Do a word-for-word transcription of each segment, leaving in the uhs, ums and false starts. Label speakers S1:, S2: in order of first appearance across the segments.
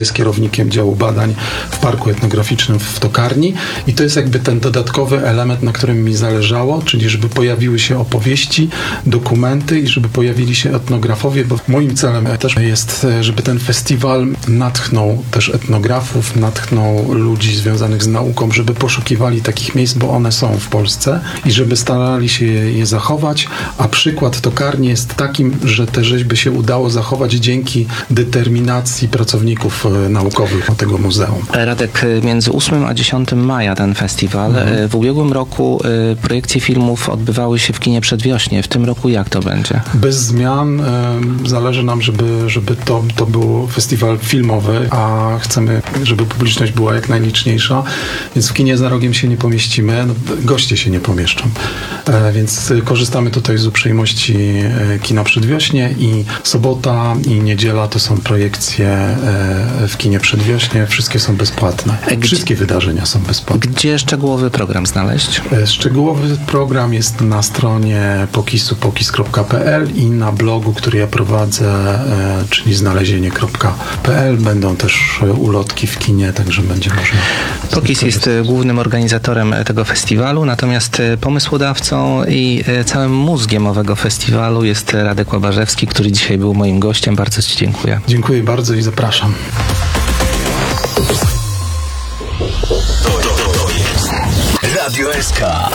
S1: jest kierownikiem działu badań w Parku Etnograficznym w Tokarni i to jest jakby ten dodatkowy element, na którym mi zależało, czyli żeby pojawiły się opowieści, dokumenty i żeby pojawili się etnografowie, bo moim celem też jest, żeby ten festiwal natchnął też etnografów, natchnął ludzi związanych z nauką, żeby poszukiwali takich miejsc, bo one są w Polsce i żeby starali się je zachować, a przykład Tokarni jest takim, że te rzeźby się udało zachować dzięki determinacji pracowników naukowych tego muzeum.
S2: Radek, między ósmego a dziesiątego maja ten festiwal. Mhm. W ubiegłym roku projekcje filmów odbywały się w kinie Przedwiośnie. W tym roku jak to będzie?
S1: Bez zmian. Zależy nam, żeby, żeby to, to był festiwal filmowy, a chcemy, żeby publiczność była jak najliczniejsza, więc w kinie Za rogiem się nie pomieścimy, no, goście się nie pomieszczą. Więc korzystamy tutaj z uprzejmości kina Przedwiośnie i sobota i niedziela to są projekcje w kinie Przedwiośnie. Wszystkie są bezpłatne. Wszystkie Gdzie, wydarzenia są bezpłatne.
S2: Gdzie szczegółowy program znaleźć?
S1: Szczegółowy program jest na stronie pokisu pokis kropka p l i na blogu, który ja prowadzę, czyli znalezienie kropka p l. Będą też ulotki w kinie, także będzie można...
S2: Pokis jest głównym organizatorem tego festiwalu, natomiast pomysłodawcą i całym mózgiem owego festiwalu jest Radek Łabarzewski, który dzisiaj był moim gościem. Bardzo Ci dziękuję.
S1: Dziękuję bardzo i zapraszam.
S3: Radio S K.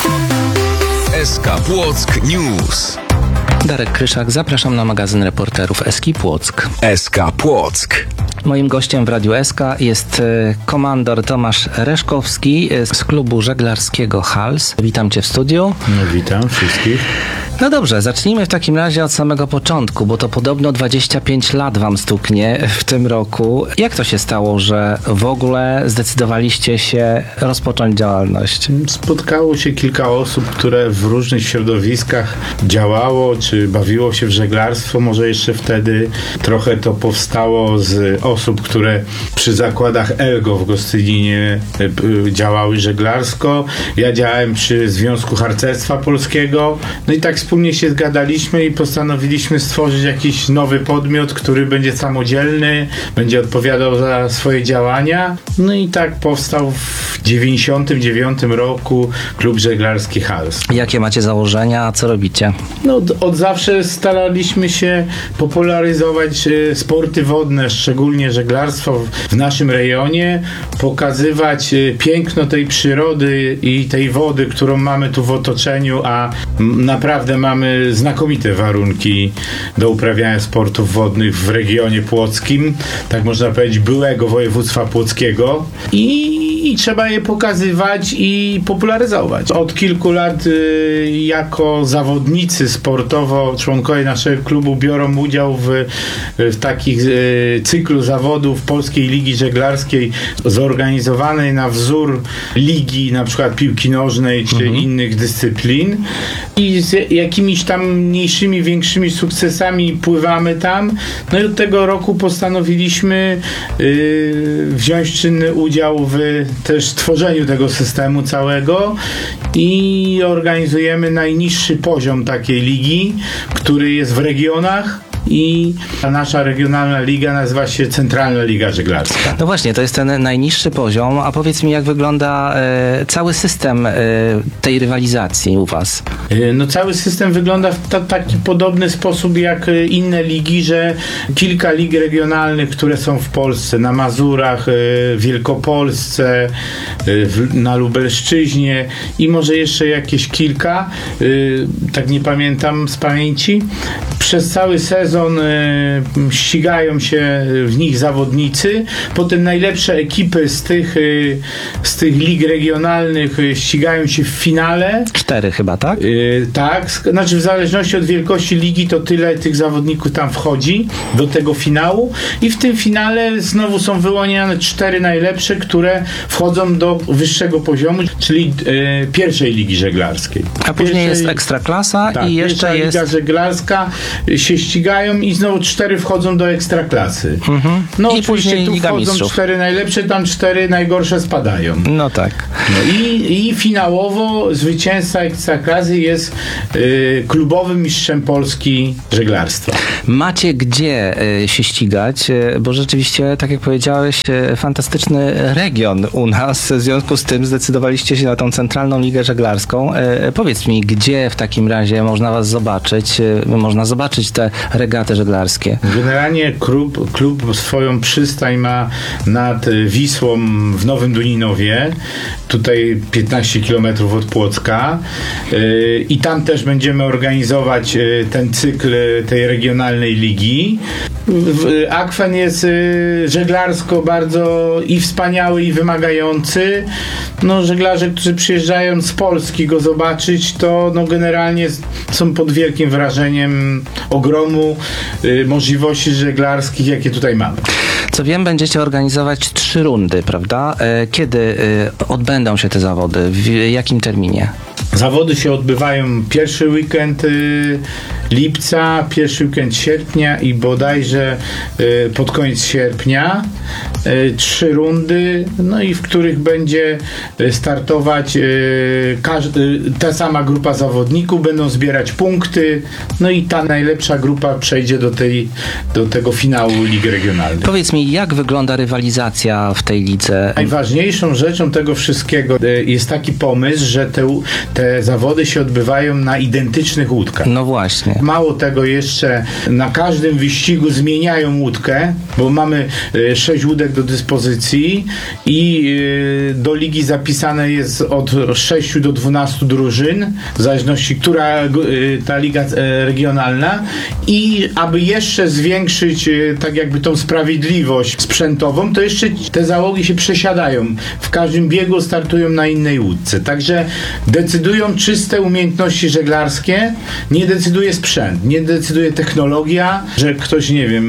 S3: S K Płock News.
S2: Darek Kryszak, zapraszam na magazyn reporterów S K Płock.
S3: S K Płock.
S2: Moim gościem w Radiu S K jest komandor Tomasz Reszkowski z klubu żeglarskiego Hals. Witam Cię w studiu.
S4: No, witam wszystkich.
S2: No dobrze, zacznijmy w takim razie od samego początku, bo to podobno dwadzieścia pięć lat wam stuknie w tym roku. Jak to się stało, że w ogóle zdecydowaliście się rozpocząć działalność?
S4: Spotkało się kilka osób, które w różnych środowiskach działało, czy bawiło się w żeglarstwo. Może jeszcze wtedy trochę to powstało z osób, które przy zakładach Elgo w Gostyninie działały żeglarsko. Ja działałem przy Związku Harcerstwa Polskiego. No i tak wspólnie się zgadaliśmy i postanowiliśmy stworzyć jakiś nowy podmiot, który będzie samodzielny, będzie odpowiadał za swoje działania. No i tak powstał w dziewięćdziesiątym dziewiątym roku Klub Żeglarski Hals.
S2: Jakie macie założenia, a co robicie?
S4: No od, od zawsze staraliśmy się popularyzować e, sporty wodne, szczególnie żeglarstwo w, w naszym rejonie, pokazywać e, piękno tej przyrody i tej wody, którą mamy tu w otoczeniu, a m, naprawdę mamy znakomite warunki do uprawiania sportów wodnych w regionie płockim, tak można powiedzieć byłego województwa płockiego i, i trzeba je pokazywać i popularyzować. Od kilku lat y, jako zawodnicy sportowo członkowie naszego klubu biorą udział w, w takich y, cyklu zawodów Polskiej Ligi Żeglarskiej zorganizowanej na wzór ligi na przykład piłki nożnej czy mhm. innych dyscyplin i z jakimiś tam mniejszymi, większymi sukcesami pływamy tam. No i od tego roku postanowiliśmy yy, wziąć czynny udział w też tworzeniu tego systemu całego i organizujemy najniższy poziom takiej ligi, który jest w regionach. I nasza regionalna liga nazywa się Centralna Liga Żeglarska.
S2: No właśnie, to jest ten najniższy poziom, a powiedz mi, jak wygląda e, cały system e, tej rywalizacji u was?
S4: E, no cały system wygląda w ta, taki podobny sposób jak inne ligi, że kilka lig regionalnych, które są w Polsce, na Mazurach, e, w Wielkopolsce, e, w, na Lubelszczyźnie i może jeszcze jakieś kilka, e, tak nie pamiętam z pamięci, przez cały sezon ścigają się w nich zawodnicy, potem najlepsze ekipy z tych, z tych lig regionalnych ścigają się w finale.
S2: Cztery chyba, tak?
S4: Yy, tak, znaczy w zależności od wielkości ligi to tyle tych zawodników tam wchodzi do tego finału i w tym finale znowu są wyłonione cztery najlepsze, które wchodzą do wyższego poziomu, czyli yy, pierwszej ligi żeglarskiej.
S2: A później pierwszej, jest ekstraklasa
S4: tak,
S2: i jeszcze jest...
S4: Liga żeglarska się ścigają spadają i znowu cztery wchodzą do ekstraklasy.
S2: Mhm.
S4: No
S2: I
S4: oczywiście
S2: później
S4: tu
S2: Liga
S4: wchodzą
S2: Mistrzów.
S4: cztery najlepsze, tam cztery najgorsze spadają.
S2: No tak.
S4: No i, i finałowo zwycięzca ekstraklasy jest y, klubowym mistrzem Polski żeglarstwa.
S2: Macie gdzie y, się ścigać, y, bo rzeczywiście, tak jak powiedziałeś, y, fantastyczny region u nas. W związku z tym zdecydowaliście się na tą Centralną Ligę Żeglarską. Y, powiedz mi, gdzie w takim razie można was zobaczyć, y, można zobaczyć te regaty żeglarskie?
S4: Generalnie klub, klub swoją przystań ma nad Wisłą w Nowym Duninowie, tutaj piętnaście kilometrów od Płocka, yy, i tam też będziemy organizować yy, ten cykl tej regionalnej ligi. W- Akwen jest yy, żeglarsko bardzo i wspaniały, i wymagający. No, żeglarze, którzy przyjeżdżają z Polski go zobaczyć, to no, generalnie są pod wielkim wrażeniem ogromu yy, możliwości żeglarskich, jakie tutaj mamy.
S2: Co wiem, będziecie organizować trzy rundy, prawda? E, Kiedy e, odbędą się te zawody? W jakim terminie?
S4: Zawody się odbywają pierwszy weekend y, lipca, pierwszy weekend sierpnia i bodajże y, pod koniec sierpnia. Y, trzy rundy, no i w których będzie y, startować y, każdy, ta sama grupa zawodników, będą zbierać punkty, no i ta najlepsza grupa przejdzie do, tej, do tego finału Ligi Regionalnej.
S2: Powiedz mi, jak wygląda rywalizacja w tej lidze?
S4: Najważniejszą rzeczą tego wszystkiego y, jest taki pomysł, że te, u- te zawody się odbywają na identycznych łódkach.
S2: No właśnie.
S4: Mało tego, jeszcze na każdym wyścigu zmieniają łódkę, bo mamy y, sześć łódek do dyspozycji i y, do ligi zapisane jest od sześciu do dwunastu drużyn, w zależności, która y, ta liga y, regionalna, i aby jeszcze zwiększyć y, tak jakby tą sprawiedliwość sprzętową, to jeszcze te załogi się przesiadają. W każdym biegu startują na innej łódce. Także decydują czyste umiejętności żeglarskie, nie decyduje sprzęt, nie decyduje technologia, że ktoś, nie wiem,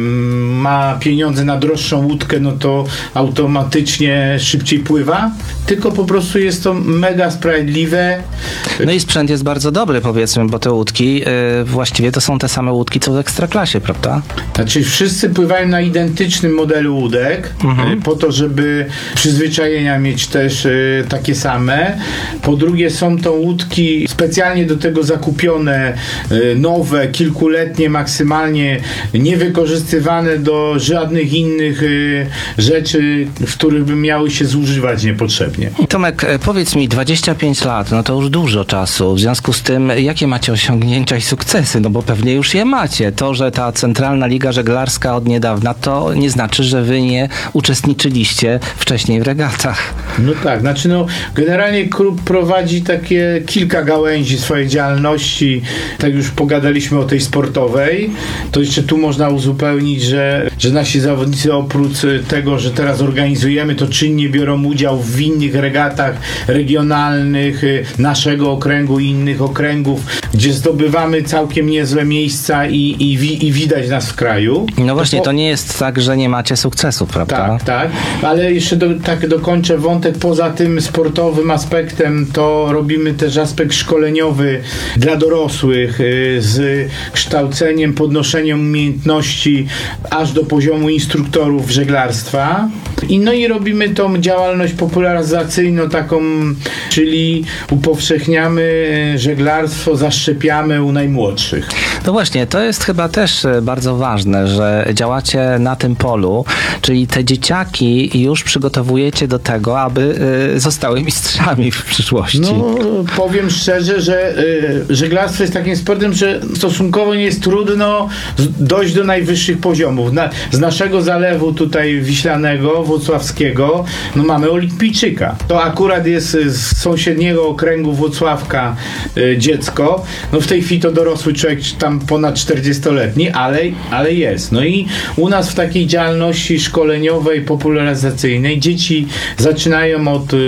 S4: ma pieniądze na droższą łódkę, no to automatycznie szybciej pływa, tylko po prostu jest to mega sprawiedliwe.
S2: No i sprzęt jest bardzo dobry, powiedzmy, bo te łódki y, właściwie to są te same łódki, co w Ekstraklasie, prawda?
S4: Znaczy wszyscy pływają na identycznym modelu łódek,
S2: Mhm.
S4: y, po to, żeby przyzwyczajenia mieć też y, takie same. Po drugie, są to łódki specjalnie do tego zakupione, y, nowe, kilkuletnie maksymalnie, niewykorzystywane do żadnych innych y, rzeczy, w których by miały się zużywać niepotrzebnie.
S2: Tomek, e, powiedz mi, dwadzieścia pięć lat, no to już dużo czasu. W związku z tym, jakie macie osiągnięcia i sukcesy? No bo pewnie już je macie. To, że ta Centralna Liga Żeglarska od niedawna, to nie znaczy, że wy nie uczestniczyliście wcześniej w regatach.
S4: No tak, znaczy no generalnie klub prowadzi takie kilka gałęzi swojej działalności. Tak już pogadaliśmy o tej sportowej, to jeszcze tu można uzupełnić, że, że nasi zawodnicy oprócz tego, że teraz organizujemy, to czynnie biorą udział w innych regatach regionalnych y, naszego okręgu i innych okręgów, gdzie zdobywamy całkiem niezłe miejsca i, i, wi, i widać nas w kraju.
S2: No właśnie,
S4: po-
S2: to nie jest tak, że nie macie sukcesów, prawda?
S4: Tak, tak, ale jeszcze do, tak dokończę wątek. Poza tym sportowym aspektem, to robimy też aspekt szkoleniowy dla dorosłych y, z kształceniem, podnoszeniem umiejętności aż do poziomu instruktorów żeglarstwa. I no i robimy tą działalność popularyzacyjną taką, czyli upowszechniamy y, żeglarstwo, zaszczepiamy u najmłodszych.
S2: No właśnie, to jest chyba też e, bardzo ważne, że działacie na tym polu, czyli te dzieciaki już przygotowujecie do tego, aby e, zostały mistrzami w przyszłości.
S4: No, powiem szczerze, że y, żeglarstwo jest takim sportem, że stosunkowo nie jest trudno z- dojść do najwyższych poziomów. Na, z naszego zalewu tutaj wiślanego, włocławskiego, no mamy olimpijczyka. To akurat jest z sąsiedniego okręgu Włocławka y, dziecko. No w tej chwili to dorosły człowiek, tam ponad czterdziestoletni, ale, ale jest. No i u nas w takiej działalności szkoleniowej, popularyzacyjnej dzieci zaczynają od y,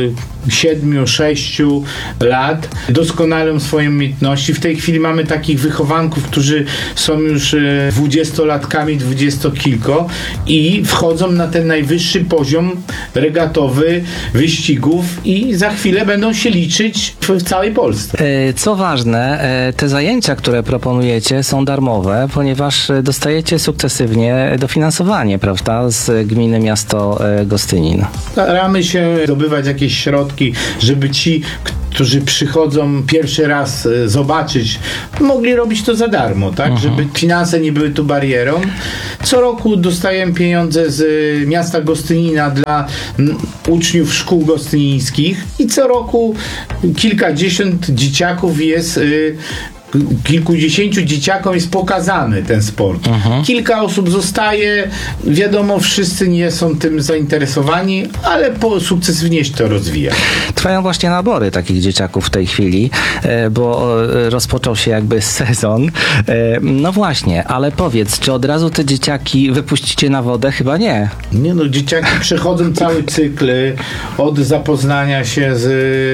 S4: siedmiu, sześciu lat doskonalą swoje umiejętności. W tej chwili mamy takich wychowanków, którzy są już e, dwudziestolatkami, dwudziestokilko i wchodzą na ten najwyższy poziom regatowy wyścigów i za chwilę będą się liczyć w, w całej Polsce.
S2: E, Co ważne, e, te zajęcia, które proponujecie, są darmowe, ponieważ e, dostajecie sukcesywnie dofinansowanie, prawda, z gminy miasto e, Gostynin.
S4: Staramy się zdobywać jakieś środki, żeby ci, którzy przychodzą pierwszy raz e, zobaczyć, mogli robić to za darmo, tak? Mhm. Żeby finanse nie były tu barierą. Co roku dostajemy pieniądze z e, miasta Gostynina dla m, uczniów szkół gostynińskich i co roku kilkadziesiąt dzieciaków jest e, kilkudziesięciu dzieciakom jest pokazany ten sport. Mhm. Kilka osób zostaje, wiadomo, wszyscy nie są tym zainteresowani, ale po, sukcesywnie się to rozwija.
S2: Trwają właśnie nabory takich dzieciaków w tej chwili, e, bo e, rozpoczął się jakby sezon. E, No właśnie, ale powiedz, czy od razu te dzieciaki wypuścicie na wodę? Chyba nie.
S4: Nie no, dzieciaki przechodzą cały cykl od zapoznania się z,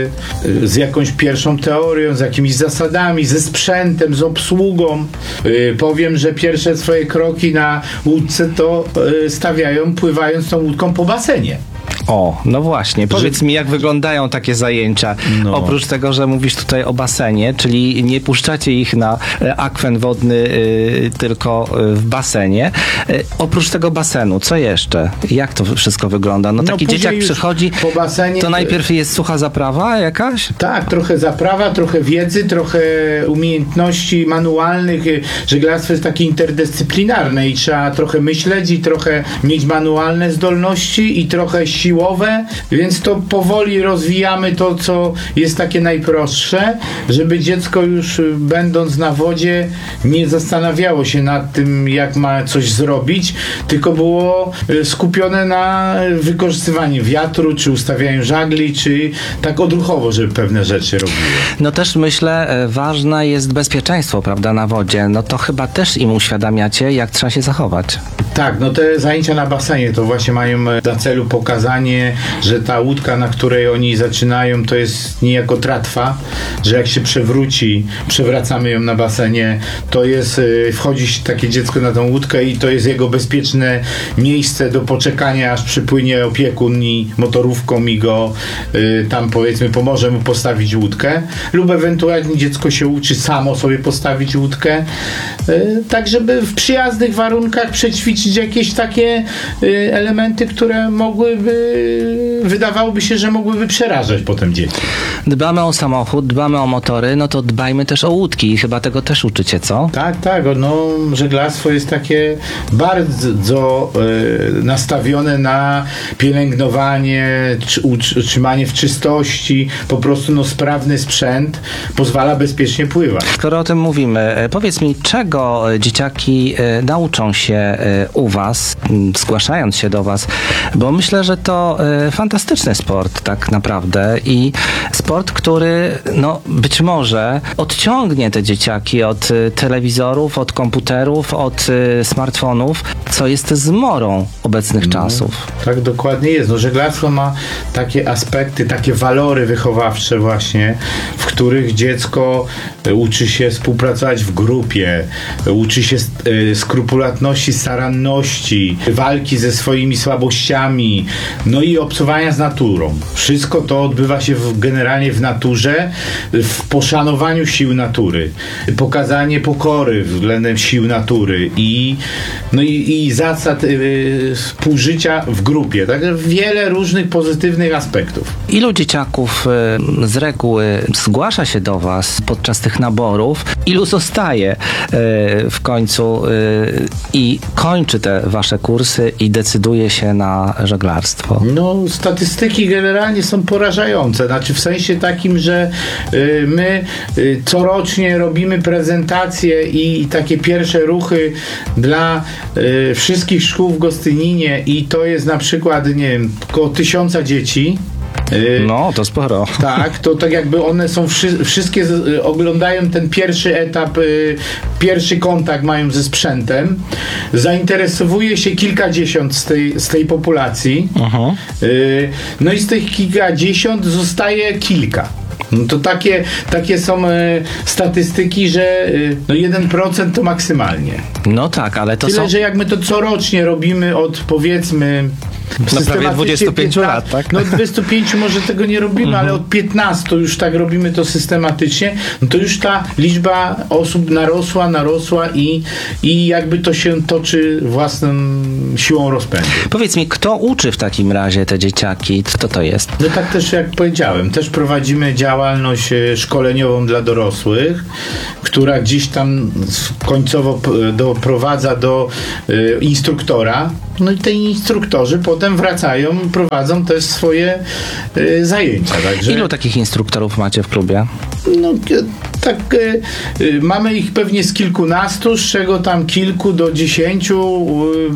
S4: z jakąś pierwszą teorią, z jakimiś zasadami, ze sprzętem, z obsługą. Yy, powiem, że pierwsze swoje kroki na łódce to yy, stawiają pływając tą łódką po basenie.
S2: O, no właśnie. Powiedz mi, jak wyglądają takie zajęcia?
S4: No.
S2: Oprócz tego, że mówisz tutaj o basenie, czyli nie puszczacie ich na e, akwen wodny, y, tylko y, w basenie. Y, oprócz tego basenu, co jeszcze? Jak to wszystko wygląda? No,
S4: No,
S2: taki
S4: później
S2: dzieciak
S4: już
S2: przychodzi,
S4: po basenie-
S2: to najpierw jest sucha zaprawa jakaś?
S4: Tak, trochę zaprawa, trochę wiedzy, trochę umiejętności manualnych. Żeglarstwo jest takie interdyscyplinarne i trzeba trochę myśleć i trochę mieć manualne zdolności i trochę siłowe, więc to powoli rozwijamy to, co jest takie najprostsze, żeby dziecko już będąc na wodzie nie zastanawiało się nad tym, jak ma coś zrobić, tylko było skupione na wykorzystywaniu wiatru, czy ustawianiu żagli, czy tak odruchowo, żeby pewne rzeczy robiło.
S2: No też myślę, e, ważne jest bezpieczeństwo, prawda, na wodzie. No to chyba też im uświadamiacie, jak trzeba się zachować.
S4: Tak, no te zajęcia na basenie to właśnie mają na celu pokazanie, że ta łódka, na której oni zaczynają, to jest niejako tratwa, że jak się przewróci, przewracamy ją na basenie, to jest, wchodzi takie dziecko na tą łódkę i to jest jego bezpieczne miejsce do poczekania, aż przypłynie opiekun i motorówką i go y, tam powiedzmy pomoże mu postawić łódkę, lub ewentualnie dziecko się uczy samo sobie postawić łódkę, y, tak żeby w przyjaznych warunkach przećwiczyć jakieś takie y, elementy, które mogłyby, wydawałoby się, że mogłyby przerażać potem dzieci.
S2: Dbamy o samochód, dbamy o motory, no to dbajmy też o łódki i chyba tego też uczycie, co?
S4: Tak, tak, no żeglarstwo jest takie bardzo y, nastawione na pielęgnowanie, czy, utrzymanie w czystości, po prostu no sprawny sprzęt pozwala bezpiecznie pływać.
S2: Skoro o tym mówimy, e, powiedz mi, czego dzieciaki e, nauczą się e, u was, m, zgłaszając się do was, bo myślę, że to e, fantastyczny sport tak naprawdę i sport, który no być może odciągnie te dzieciaki od e, telewizorów, od komputerów, od e, smartfonów, co jest zmorą obecnych czasów.
S4: Tak dokładnie jest. No, żeglarstwo ma takie aspekty, takie walory wychowawcze właśnie, w których dziecko uczy się współpracować w grupie, uczy się skrupulatności, staranności, walki ze swoimi słabościami, no i obcowania z naturą. Wszystko to odbywa się w, generalnie w naturze, w poszanowaniu sił natury, pokazanie pokory względem sił natury i, no i, i zasad y, współżycia w grupie. Tak? Wiele różnych pozytywnych aspektów.
S2: Ilu dzieciaków y, z reguły zgłasza się do was podczas tych naborów? Ilu zostaje y, w końcu y, i kończy te wasze kursy i decyduje się na żeglarstwo?
S4: No, statystyki generalnie są porażające. Znaczy w sensie takim, że y, my y, corocznie robimy prezentacje i, i takie pierwsze ruchy dla y, wszystkich szkół w Gostyninie i to jest na przykład, nie wiem, około tysiąca dzieci. Y,
S2: No, to sporo.
S4: Tak, to tak jakby one są wszy- wszystkie z, y, oglądają ten pierwszy etap, y, pierwszy kontakt mają ze sprzętem. Zainteresowuje się kilkadziesiąt z tej, z tej populacji.
S2: Mhm.
S4: Y, no i z tych kilkadziesiąt zostaje kilka. No to takie, takie są e, statystyki, że e, no jeden procent to maksymalnie.
S2: No tak, ale to
S4: Tyle,
S2: są...
S4: że jak my to corocznie robimy od powiedzmy systematycznie
S2: dwudziestu pięciu lat,
S4: piętnastu
S2: tak?
S4: No dwudziestu pięciu może tego nie robimy, ale od piętnastu już tak robimy to systematycznie, no to już ta liczba osób narosła, narosła i, i jakby to się toczy własną siłą rozpędu.
S2: Powiedz mi, kto uczy w takim razie te dzieciaki? Kto to jest?
S4: No tak też jak powiedziałem, też prowadzimy działalność e, szkoleniową dla dorosłych, która gdzieś tam s- końcowo p- doprowadza do e, instruktora. No i te instruktorzy potem wracają, prowadzą też swoje e, zajęcia. Także,
S2: Ilu takich instruktorów macie w klubie?
S4: no, e, tak, e, e, mamy ich pewnie z kilkunastu, z czego tam kilku do dziesięciu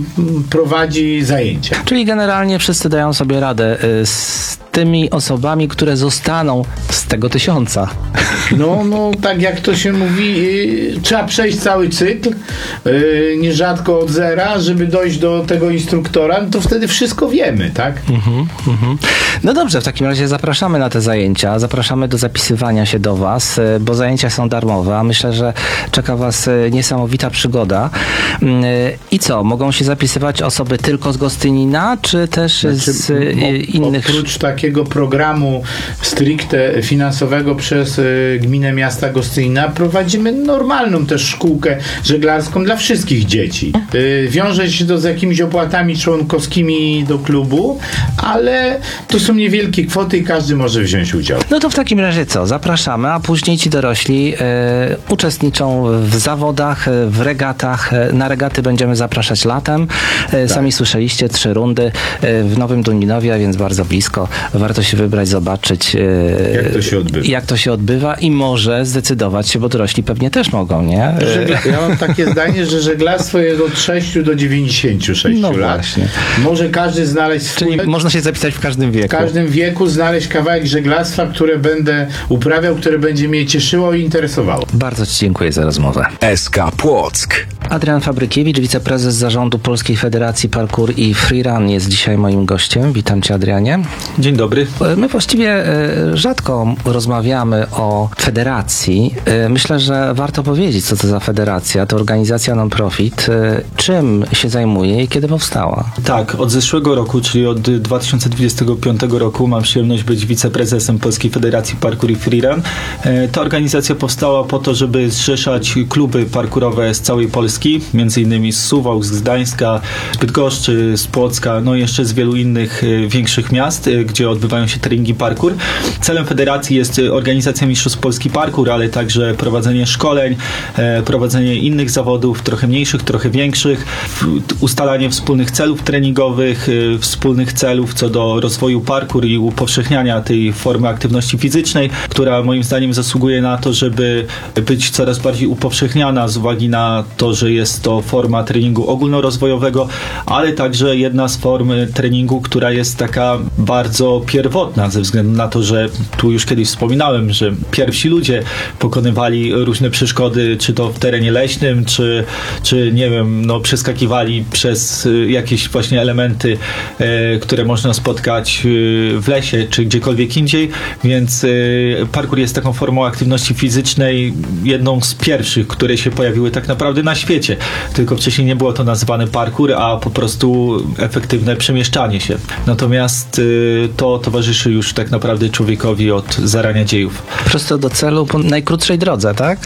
S4: e, prowadzi zajęcia.
S2: Czyli generalnie wszyscy dają sobie radę y, z tymi osobami, które zostaną z tego tysiąca.
S4: No, no, tak jak to się mówi, yy, trzeba przejść cały cykl, yy, nierzadko od zera, żeby dojść do tego instruktora, no to wtedy wszystko wiemy, tak?
S2: Mhm. No dobrze, w takim razie zapraszamy na te zajęcia, zapraszamy do zapisywania się do Was, y, bo zajęcia są darmowe, a myślę, że czeka Was y, niesamowita przygoda. Y, I co, mogą się zapisywać osoby tylko z Gostynina, czy też z y,
S4: o-
S2: innych...
S4: Oprócz takiego programu stricte finansowego przez y, Gminę Miasta Gostynina prowadzimy normalną też szkółkę żeglarską dla wszystkich dzieci. Y, wiąże się to z jakimiś opłatami członkowskimi do klubu, ale to są niewielkie kwoty i każdy może wziąć udział.
S2: No to w takim razie co? Zapraszamy, a później ci dorośli e, uczestniczą w zawodach, e, w regatach. E, na regaty będziemy zapraszać latem. E, Sami słyszeliście, trzy rundy e, w Nowym Duninowie, a więc bardzo blisko. Warto się wybrać, zobaczyć e,
S4: Jak to się odbywa.
S2: jak to się odbywa i może zdecydować się, bo dorośli pewnie też mogą, nie? E,
S4: Żegla- ja mam takie zdanie, że żeglarstwo jest od sześciu do dziewięćdziesięciu sześciu
S2: No
S4: lat.
S2: właśnie.
S4: Może każdy znaleźć swój...
S2: Czyli można się zapisać w każdym wieku.
S4: W każdym wieku znaleźć kawałek żeglarstwa, które będę uprawiał, które będzie mnie cieszyło i interesowało.
S2: Bardzo Ci dziękuję za rozmowę.
S3: S K Płock.
S2: Adrian Fabrykiewicz, wiceprezes zarządu Polskiej Federacji Parkour i Freerun jest dzisiaj moim gościem. Witam Cię, Adrianie.
S5: Dzień dobry.
S2: My właściwie e, rzadko rozmawiamy o federacji. E, Myślę, że warto powiedzieć, co to za federacja. To organizacja non-profit. E, Czym się zajmuje i kiedy powstała?
S5: Tak, od zeszłego roku, czyli od dwa tysiące dwudziestego piątego roku mam przyjemność być wiceprezesem Polskiej Federacji Parkour i Freerun. E, Ta organizacja powstała po to, żeby zrzeszać kluby parkurowe z całej Polski, między innymi z Suwałk, z Gdańska, z Bydgoszczy, z Płocka, no i jeszcze z wielu innych e, większych miast, e, gdzie odbywają się treningi parkour. Celem federacji jest e, organizacja Mistrzostw Polski Parkour, ale także prowadzenie szkoleń, e, prowadzenie innych zawodów, trochę mniejszych, trochę większych, w- ustalanie wspólnych celów treningowych, e, wspólnych celów co do rozwoju parkour i upowszechniania tej formy aktywności fizycznej, która moim zdaniem zasługuje na to, żeby być coraz bardziej upowszechniana z uwagi na to, że jest to forma treningu ogólnorozwojowego, ale także jedna z form treningu, która jest taka bardzo pierwotna ze względu na to, że tu już kiedyś wspominałem, że pierwsi ludzie pokonywali różne przeszkody, czy to w terenie leśnym, czy, czy nie wiem, no przeskakiwali przez y, jakieś właśnie elementy, e, które można spotkać y, w lesie, czy gdziekolwiek indziej, więc y, parkour jest taką formą aktywności fizycznej, jedną z pierwszych, które się pojawiły tak naprawdę na świecie, tylko wcześniej nie było to nazywane parkour, a po prostu efektywne przemieszczanie się. Natomiast y, to towarzyszy już tak naprawdę człowiekowi od zarania dziejów.
S2: Prosto do celu po najkrótszej drodze, tak?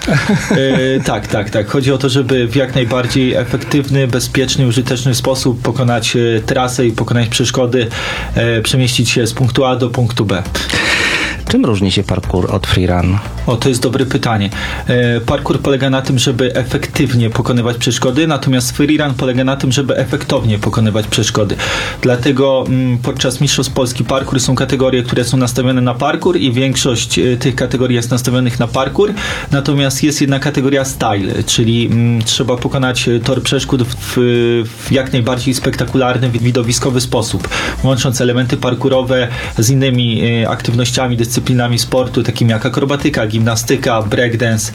S5: E, tak, tak, tak. Chodzi o to, żeby w jak najbardziej efektywny, bezpieczny, użyteczny sposób pokonać e, trasę i pokonać przeszkody, e, przemieścić się z punktu A do punktu B.
S2: Czym różni się parkour od freerun?
S5: O, to jest dobre pytanie. E, parkour polega na tym, żeby efektywnie pokonywać przeszkody, natomiast freerun polega na tym, żeby efektownie pokonywać przeszkody. Dlatego m, podczas Mistrzostw Polski Parkour są kategorie, które są nastawione na parkour i większość e, tych kategorii jest nastawionych na parkour, natomiast jest jedna kategoria style, czyli m, trzeba pokonać tor przeszkód w, w jak najbardziej spektakularny, widowiskowy sposób, łącząc elementy parkurowe z innymi e, aktywnościami, dyscyplinami sportu, takimi jak akrobatyka, gimnastyka, breakdance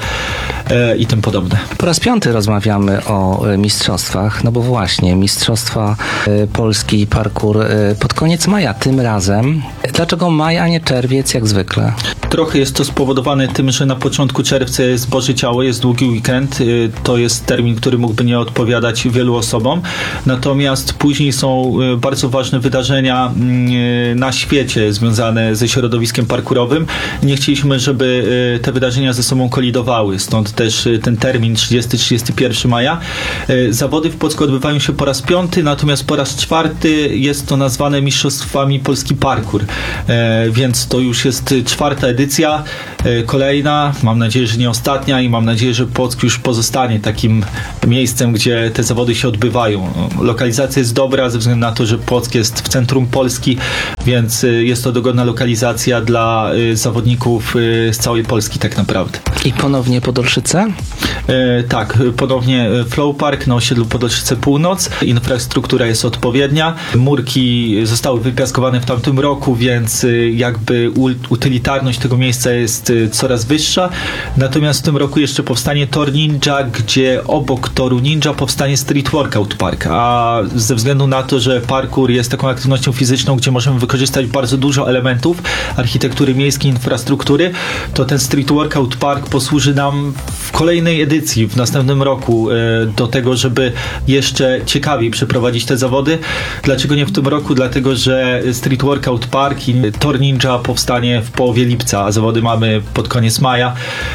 S5: e, i tym podobne.
S2: Po raz piąty rozmawiamy o e, mistrzostwach, no bo właśnie Mistrzostwa e, Polski Parkour e, pod koniec maja tym razem. Dlaczego maj, a nie czerwiec jak zwykle?
S5: Trochę jest to spowodowane tym, że na początku czerwca jest Boże Ciało, jest długi weekend. Y, To jest termin, który mógłby nie odpowiadać wielu osobom. Natomiast później są y, bardzo ważne wydarzenia y, na świecie związane ze środowiskiem parkurowym. Nie chcieliśmy, żeby y, te wydarzenia ze sobą kolidowały. Stąd też y, ten termin trzydziestego do trzydziestego pierwszego maja. Y, Zawody w Płocku odbywają się po raz piąty, natomiast po raz czwarty jest to nazwane Mistrzostwami Polski Parkour. Y, Więc to już jest czwarta edycja, y, kolejna, mam nadzieję, że nie ostatnia i mam nadzieję, że Płock już pozostanie takim miejscem, gdzie te zawody się odbywają. Lokalizacja jest dobra ze względu na to, że Płock jest w centrum Polski, więc y, jest to dogodna lokalizacja dla y, zawodników y, z całej Polski tak naprawdę.
S2: I ponownie Podolszyce?
S5: E, tak, ponownie Flow Park na osiedlu Podolszyce Północ. Infrastruktura jest odpowiednia. Murki zostały wypiaskowane w tamtym roku, więc y, jakby u, utylitarność tego miejsca jest y, coraz wyższa. Natomiast w tym roku jeszcze powstanie Tor Ninja, gdzie obok Toru Ninja powstanie Street Workout Park. A ze względu na to, że parkour jest taką aktywnością fizyczną, gdzie możemy wykorzystać bardzo dużo elementów architektury miejskiej, infrastruktury, to ten Street Workout Park posłuży nam w kolejnej edycji, w następnym roku, do tego, żeby jeszcze ciekawiej przeprowadzić te zawody. Dlaczego nie w tym roku? Dlatego, że Street Workout Park i Tor Ninja powstanie w połowie lipca, a zawody mamy pod koniec maja,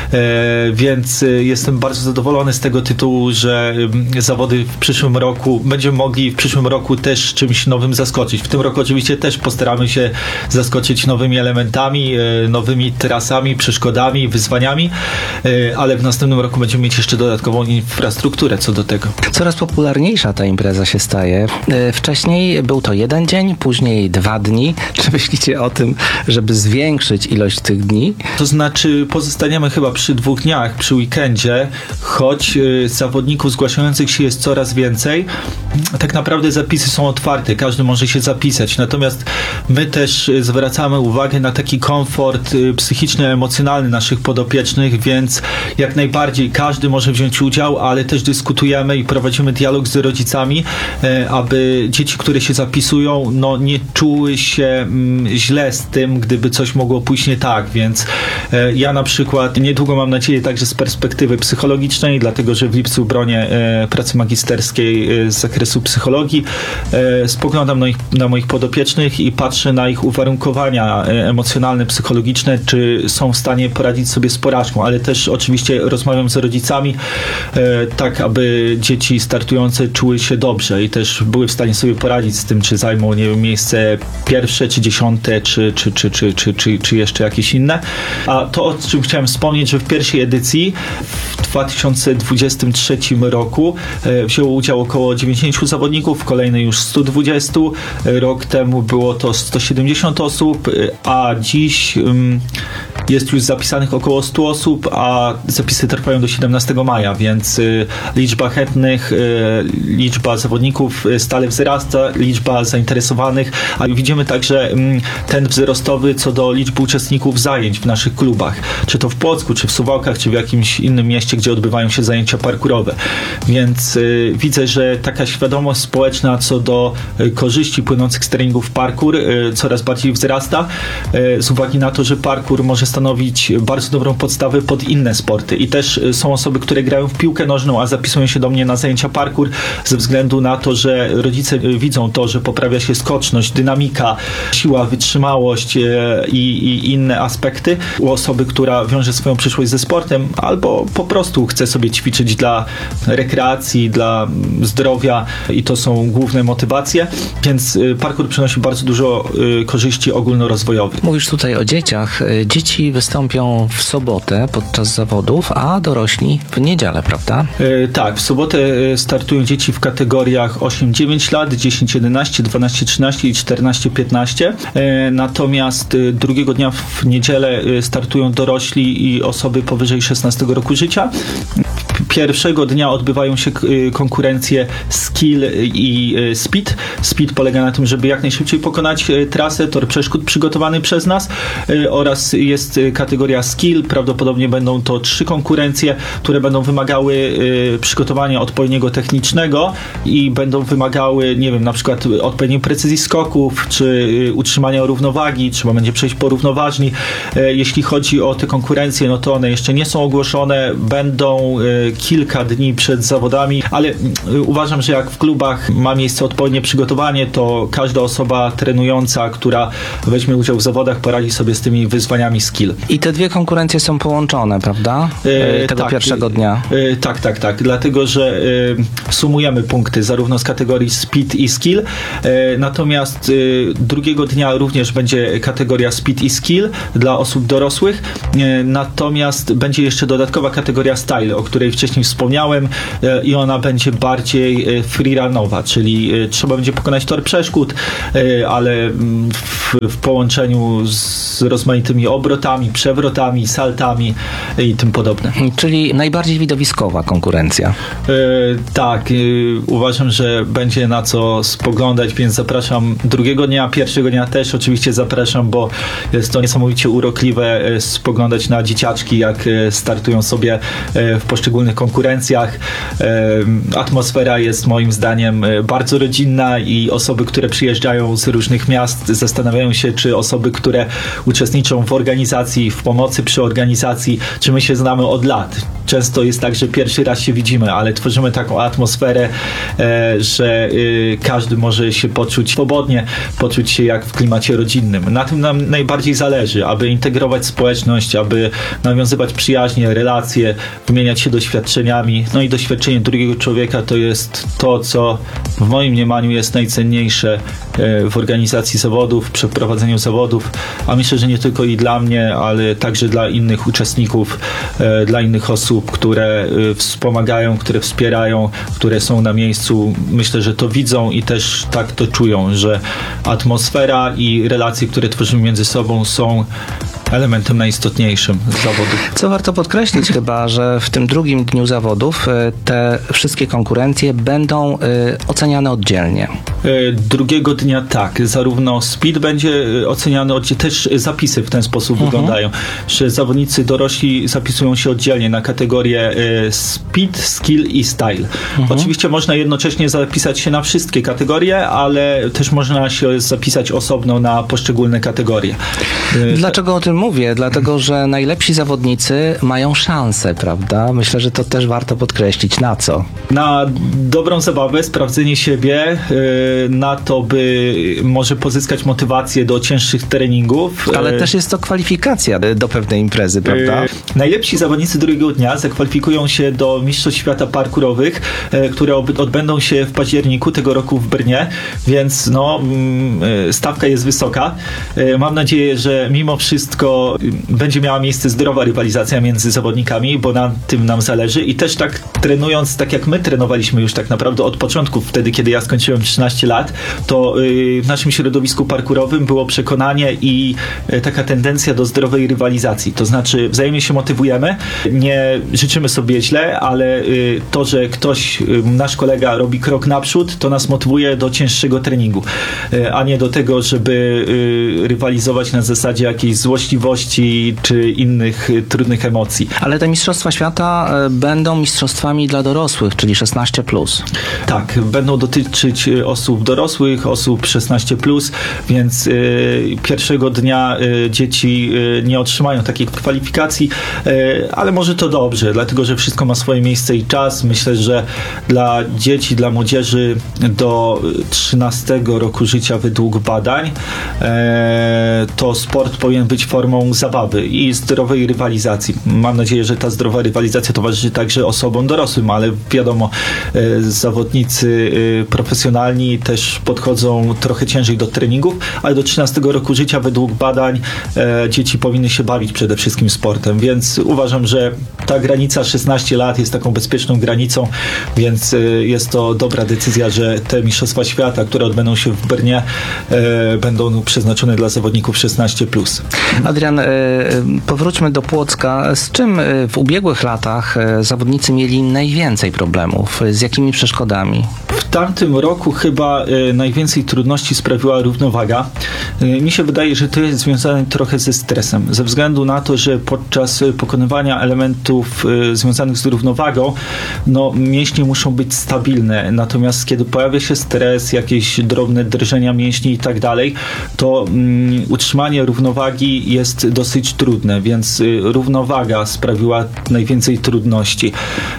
S5: więc jestem bardzo zadowolony z tego tytułu, że zawody w przyszłym roku, będziemy mogli w przyszłym roku też czymś nowym zaskoczyć. W tym roku oczywiście też postaramy się zaskoczyć nowymi elementami, nowymi trasami, przeszkodami, wyzwaniami, ale w następnym roku będziemy mieć jeszcze dodatkową infrastrukturę co do tego.
S2: Coraz popularniejsza ta impreza się staje. E, Wcześniej był to jeden dzień, później dwa dni. Czy myślicie o tym, żeby zwiększyć ilość tych dni?
S5: To znaczy pozostaniemy chyba przy dwóch dniach, przy weekendzie, choć y, zawodników zgłaszających się jest coraz więcej. Tak naprawdę zapisy są otwarte, każdy może się zapisać, natomiast my też y, zwracamy uwagę na taki komfort y, psychiczny, emocjonalny naszych podopiecznych, więc jak najbardziej każdy może wziąć udział, ale też dyskutujemy i prowadzimy dialog z rodzicami, y, aby dzieci, które się zapisują, no nie czuły się mm, źle z tym, gdyby coś mogło pójść nie tak, więc y, ja na przykład niedługo mam nadzieję także z perspektywy psychologicznej, dlatego że w lipcu bronię e, pracy magisterskiej e, z zakresu psychologii. E, spoglądam na, ich, na moich podopiecznych i patrzę na ich uwarunkowania e, emocjonalne, psychologiczne, czy są w stanie poradzić sobie z porażką, ale też oczywiście rozmawiam z rodzicami e, tak, aby dzieci startujące czuły się dobrze i też były w stanie sobie poradzić z tym, czy zajmą, nie wiem, miejsce pierwsze, czy dziesiąte, czy, czy, czy, czy, czy, czy, czy jeszcze jakieś inne. A to, o czym chciałem wspomnieć, że w pierwszej edycji w dwa tysiące dwudziestym trzecim roku e, wzięło udział około dziewięćdziesięciu zawodników, w kolejnej już stu dwudziestu. E, rok temu było to sto siedemdziesiąt osób, e, a dziś um, jest już zapisanych około stu osób, a zapisy trwają do siedemnastego maja, więc e, liczba chętnych, e, liczba zawodników stale wzrasta, liczba zainteresowanych, a widzimy także um, ten wzrostowy co do liczby uczestników zajęć w naszych klubach, czy to w Płocku, czy w Suwałkach, czy w jakimś innym mieście, gdzie odbywają się zajęcia parkurowe. Więc y, widzę, że taka świadomość społeczna co do y, korzyści płynących z treningów parkour y, coraz bardziej wzrasta y, z uwagi na to, że parkour może stanowić stanowić bardzo dobrą podstawę pod inne sporty. I też są osoby, które grają w piłkę nożną, a zapisują się do mnie na zajęcia parkour ze względu na to, że rodzice widzą to, że poprawia się skoczność, dynamika, siła, wytrzymałość i, i inne aspekty u osoby, która wiąże swoją przyszłość ze sportem, albo po prostu chce sobie ćwiczyć dla rekreacji, dla zdrowia i to są główne motywacje, więc parkour przynosi bardzo dużo korzyści ogólnorozwojowych.
S2: Mówisz tutaj o dzieciach. Dzieci wystąpią w sobotę podczas zawodów, a dorośli w niedzielę, prawda?
S5: E, tak, w sobotę startują dzieci w kategoriach osiem dziewięć lat, dziesięć jedenaście, dwanaście trzynaście i czternaście piętnaście. E, natomiast e, drugiego dnia w niedzielę e, startują dorośli i osoby powyżej szesnastego roku życia. Pierwszego dnia odbywają się konkurencje skill i speed. Speed polega na tym, żeby jak najszybciej pokonać trasę, tor przeszkód przygotowany przez nas oraz jest kategoria skill. Prawdopodobnie będą to trzy konkurencje, które będą wymagały przygotowania odpowiedniego technicznego i będą wymagały, nie wiem, na przykład odpowiedniej precyzji skoków, czy utrzymania równowagi, trzeba będzie przejść po równoważni. Jeśli chodzi o te konkurencje, no to one jeszcze nie są ogłoszone, będą kilka dni przed zawodami, ale uważam, że jak w klubach ma miejsce odpowiednie przygotowanie, to każda osoba trenująca, która weźmie udział w zawodach, poradzi sobie z tymi wyzwaniami skill.
S2: I te dwie konkurencje są połączone, prawda? E, Tego
S5: tak,
S2: pierwszego dnia.
S5: E, tak, tak, tak. Dlatego, że e, sumujemy punkty zarówno z kategorii speed i skill, e, natomiast e, drugiego dnia również będzie kategoria speed i skill dla osób dorosłych, e, natomiast będzie jeszcze dodatkowa kategoria style, o której wcześniej wspomniałem e, i ona będzie bardziej e, freerunowa, czyli e, trzeba będzie pokonać tor przeszkód, e, ale w, w połączeniu z rozmaitymi obrotami, przewrotami, saltami i tym podobne.
S2: Czyli najbardziej widowiskowa konkurencja.
S5: E, tak, e, uważam, że będzie na co spoglądać, więc zapraszam drugiego dnia, pierwszego dnia też oczywiście zapraszam, bo jest to niesamowicie urokliwe e, spoglądać na dzieciaczki, jak e, startują sobie e, w poszczególnych konkurencjach. E, atmosfera jest moim zdaniem e, bardzo rodzinna i osoby, które przyjeżdżają z różnych miast, zastanawiają się, czy osoby, które uczestniczą w organizacji, w pomocy przy organizacji, czy my się znamy od lat. Często jest tak, że pierwszy raz się widzimy, ale tworzymy taką atmosferę, e, że e, każdy może się poczuć swobodnie, poczuć się jak w klimacie rodzinnym. Na tym nam najbardziej zależy, aby integrować społeczność, aby nawiązywać przyjaźnie, relacje, wymieniać się doświadczeniami. No i doświadczenie drugiego człowieka to jest to, co w moim mniemaniu jest najcenniejsze e, w organizacji zawodów, w przeprowadzeniu zawodów, a myślę, że nie tylko i dla mnie, ale także dla innych uczestników, e, dla innych osób, które e, wspomagają, które wspierają, które są na miejscu. Myślę, że to widzą i też tak to czują, że atmosfera i relacje, które tworzymy między sobą, są elementem najistotniejszym zawodów.
S2: Co warto podkreślić chyba, że w tym drugim dniu zawodów e, te wszystkie konkurencje będą e, oceniane oddzielnie.
S5: E, Drugiego dnia tak, zarówno speed będzie e, oceniany oddzielnie, też zapisy w ten sposób mhm. wyglądają, że zawodnicy dorośli zapisują się oddzielnie na kategorie e, speed, skill i style. Mhm. Oczywiście można jednocześnie zapisać się na wszystkie kategorie, ale też można się zapisać osobno na poszczególne kategorie. E,
S2: Dlaczego o tym mówię? Dlatego, że najlepsi zawodnicy mają szansę, prawda? Myślę, że to też warto podkreślić. Na co?
S5: Na dobrą zabawę, sprawdzenie siebie, na to, by może pozyskać motywację do cięższych treningów.
S2: Ale też jest to kwalifikacja do pewnej imprezy, prawda?
S5: Najlepsi zawodnicy drugiego dnia zakwalifikują się do Mistrzostw Świata Parkurowych, które odbędą się w październiku tego roku w Brnie, więc no, stawka jest wysoka. Mam nadzieję, że mimo wszystko będzie miała miejsce zdrowa rywalizacja między zawodnikami, bo na tym nam zależy i też tak trenując, tak jak my trenowaliśmy już tak naprawdę od początku, wtedy kiedy ja skończyłem trzynaście lat, to w naszym środowisku parkurowym było przekonanie i taka tendencja do zdrowej rywalizacji. To znaczy wzajemnie się motywujemy, nie życzymy sobie źle, ale to, że ktoś, nasz kolega robi krok naprzód, to nas motywuje do cięższego treningu, a nie do tego, żeby rywalizować na zasadzie jakiejś złośliwości wątpliwości czy innych y, trudnych emocji.
S2: Ale te Mistrzostwa Świata e, będą mistrzostwami dla dorosłych, czyli szesnaście plus.
S5: Tak, będą dotyczyć y, osób dorosłych, osób szesnaście plus, więc y, pierwszego dnia y, dzieci y, nie otrzymają takiej kwalifikacji, y, ale może to dobrze, dlatego że wszystko ma swoje miejsce i czas. Myślę, że dla dzieci, dla młodzieży do trzynastego roku życia według badań e, to sport powinien być formą zabawy i zdrowej rywalizacji. Mam nadzieję, że ta zdrowa rywalizacja towarzyszy także osobom dorosłym, ale wiadomo, e, zawodnicy e, profesjonalni też podchodzą trochę ciężej do treningów, ale do trzynastego roku życia według badań e, dzieci powinny się bawić przede wszystkim sportem, więc uważam, że ta granica szesnaście lat jest taką bezpieczną granicą, więc e, jest to dobra decyzja, że te Mistrzostwa Świata, które odbędą się w Brnie, e, będą przeznaczone dla zawodników szesnaście plus.
S2: Adrian, e, powróćmy do Płocka. Z czym e, w ubiegłych latach e, zawodnicy mieli najwięcej problemów? Z jakimi przeszkodami?
S5: W tamtym roku chyba e, najwięcej trudności sprawiła równowaga. E, mi się wydaje, że to jest związane trochę ze stresem, ze względu na to, że podczas pokonywania elementów e, związanych z równowagą, no mięśnie muszą być stabilne, natomiast kiedy pojawia się stres, jakieś drobne drżenia mięśni i tak dalej, to mm, utrzymanie równowagi jest dosyć trudne, więc y, równowaga sprawiła najwięcej trudności.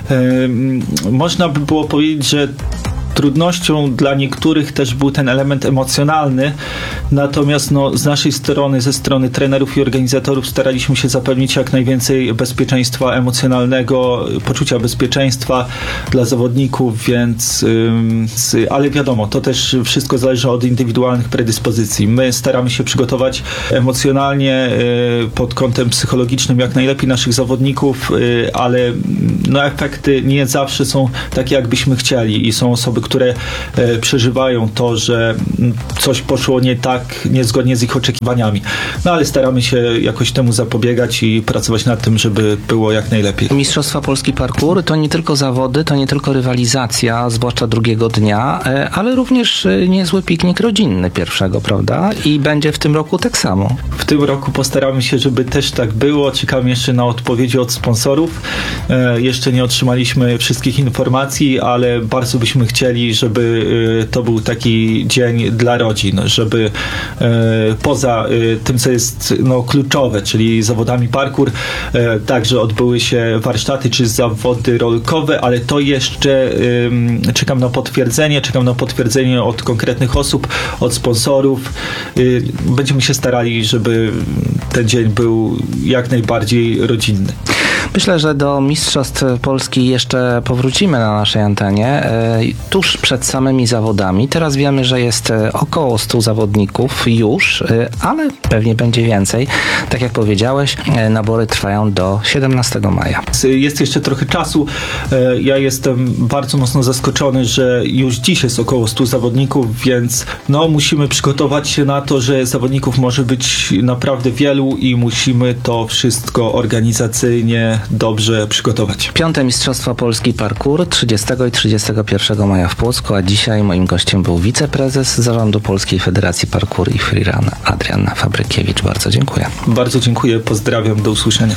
S5: Y, można by było powiedzieć, że trudnością dla niektórych też był ten element emocjonalny, natomiast no, z naszej strony, ze strony trenerów i organizatorów staraliśmy się zapewnić jak najwięcej bezpieczeństwa emocjonalnego, poczucia bezpieczeństwa dla zawodników, więc ym, ale wiadomo, to też wszystko zależy od indywidualnych predyspozycji. My staramy się przygotować emocjonalnie y, pod kątem psychologicznym jak najlepiej naszych zawodników, y, ale no, efekty nie zawsze są takie, jakbyśmy chcieli i są osoby, które e, przeżywają to, że coś poszło nie tak, niezgodnie z ich oczekiwaniami. No ale staramy się jakoś temu zapobiegać i pracować nad tym, żeby było jak najlepiej.
S2: Mistrzostwa Polski Parkour to nie tylko zawody, to nie tylko rywalizacja, zwłaszcza drugiego dnia, e, ale również e, niezły piknik rodzinny pierwszego, prawda? I będzie w tym roku tak samo.
S5: W tym roku postaramy się, żeby też tak było. Czekamy jeszcze na odpowiedzi od sponsorów. E, jeszcze nie otrzymaliśmy wszystkich informacji, ale bardzo byśmy chcieli, żeby e, to był taki dzień dla rodzin, żeby e, poza e, tym, co jest no, kluczowe, czyli zawodami parkour, e, także odbyły się warsztaty czy zawody rolkowe, ale to jeszcze e, czekam na potwierdzenie, czekam na potwierdzenie od konkretnych osób, od sponsorów. E, będziemy się starali, żeby ten dzień był jak najbardziej rodzinny.
S2: Myślę, że do Mistrzostw Polski jeszcze powrócimy na naszej antenie e, tuż przed samymi zawodami. Teraz wiemy, że jest e, około stu zawodników już, e, ale pewnie będzie więcej. Tak jak powiedziałeś, e, nabory trwają do siedemnastego maja.
S5: Jest jeszcze trochę czasu. E, ja jestem bardzo mocno zaskoczony, że już dziś jest około stu zawodników, więc no, musimy przygotować się na to, że zawodników może być naprawdę wielu i musimy to wszystko organizacyjnie dobrze przygotować.
S2: Piąte Mistrzostwa Polski Parkour trzydziestego i trzydziestego pierwszego maja w Płocku, a dzisiaj moim gościem był wiceprezes Zarządu Polskiej Federacji Parkour i Freerun Adrian Fabrykiewicz. Bardzo dziękuję.
S5: Bardzo dziękuję, pozdrawiam, do usłyszenia.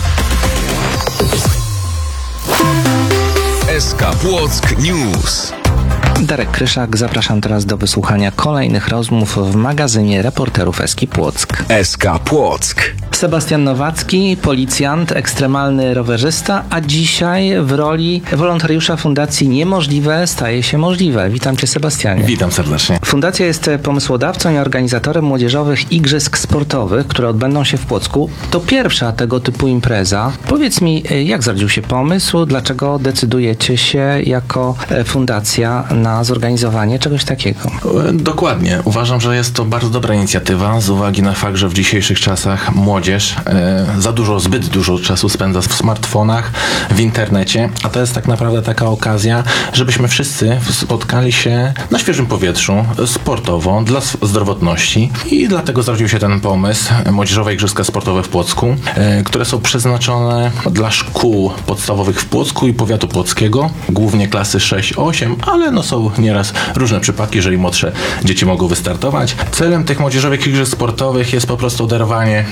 S3: S K Płock News.
S2: Darek Kryszak, zapraszam teraz do wysłuchania kolejnych rozmów w magazynie reporterów Eski Płock.
S3: S K Płock.
S2: Sebastian Nowacki, policjant, ekstremalny rowerzysta, a dzisiaj w roli wolontariusza Fundacji Niemożliwe staje się możliwe. Witam Cię, Sebastianie.
S6: Witam serdecznie.
S2: Fundacja jest pomysłodawcą i organizatorem młodzieżowych igrzysk sportowych, które odbędą się w Płocku. To pierwsza tego typu impreza. Powiedz mi, jak zrodził się pomysł, dlaczego decydujecie się jako fundacja na zorganizowanie czegoś takiego?
S6: Dokładnie. Uważam, że jest to bardzo dobra inicjatywa z uwagi na fakt, że w dzisiejszych czasach młodzież e, za dużo, zbyt dużo czasu spędza w smartfonach, w internecie, a to jest tak naprawdę taka okazja, żebyśmy wszyscy spotkali się na świeżym powietrzu, sportowo, dla zdrowotności i dlatego zrodził się ten pomysł Młodzieżowe Igrzyska Sportowe w Płocku, e, które są przeznaczone dla szkół podstawowych w Płocku i powiatu płockiego, głównie klasy sześć osiem, ale no są nieraz różne przypadki, jeżeli młodsze dzieci mogą wystartować. Celem tych Młodzieżowych Igrzysk Sportowych jest po prostu darowanie dzieci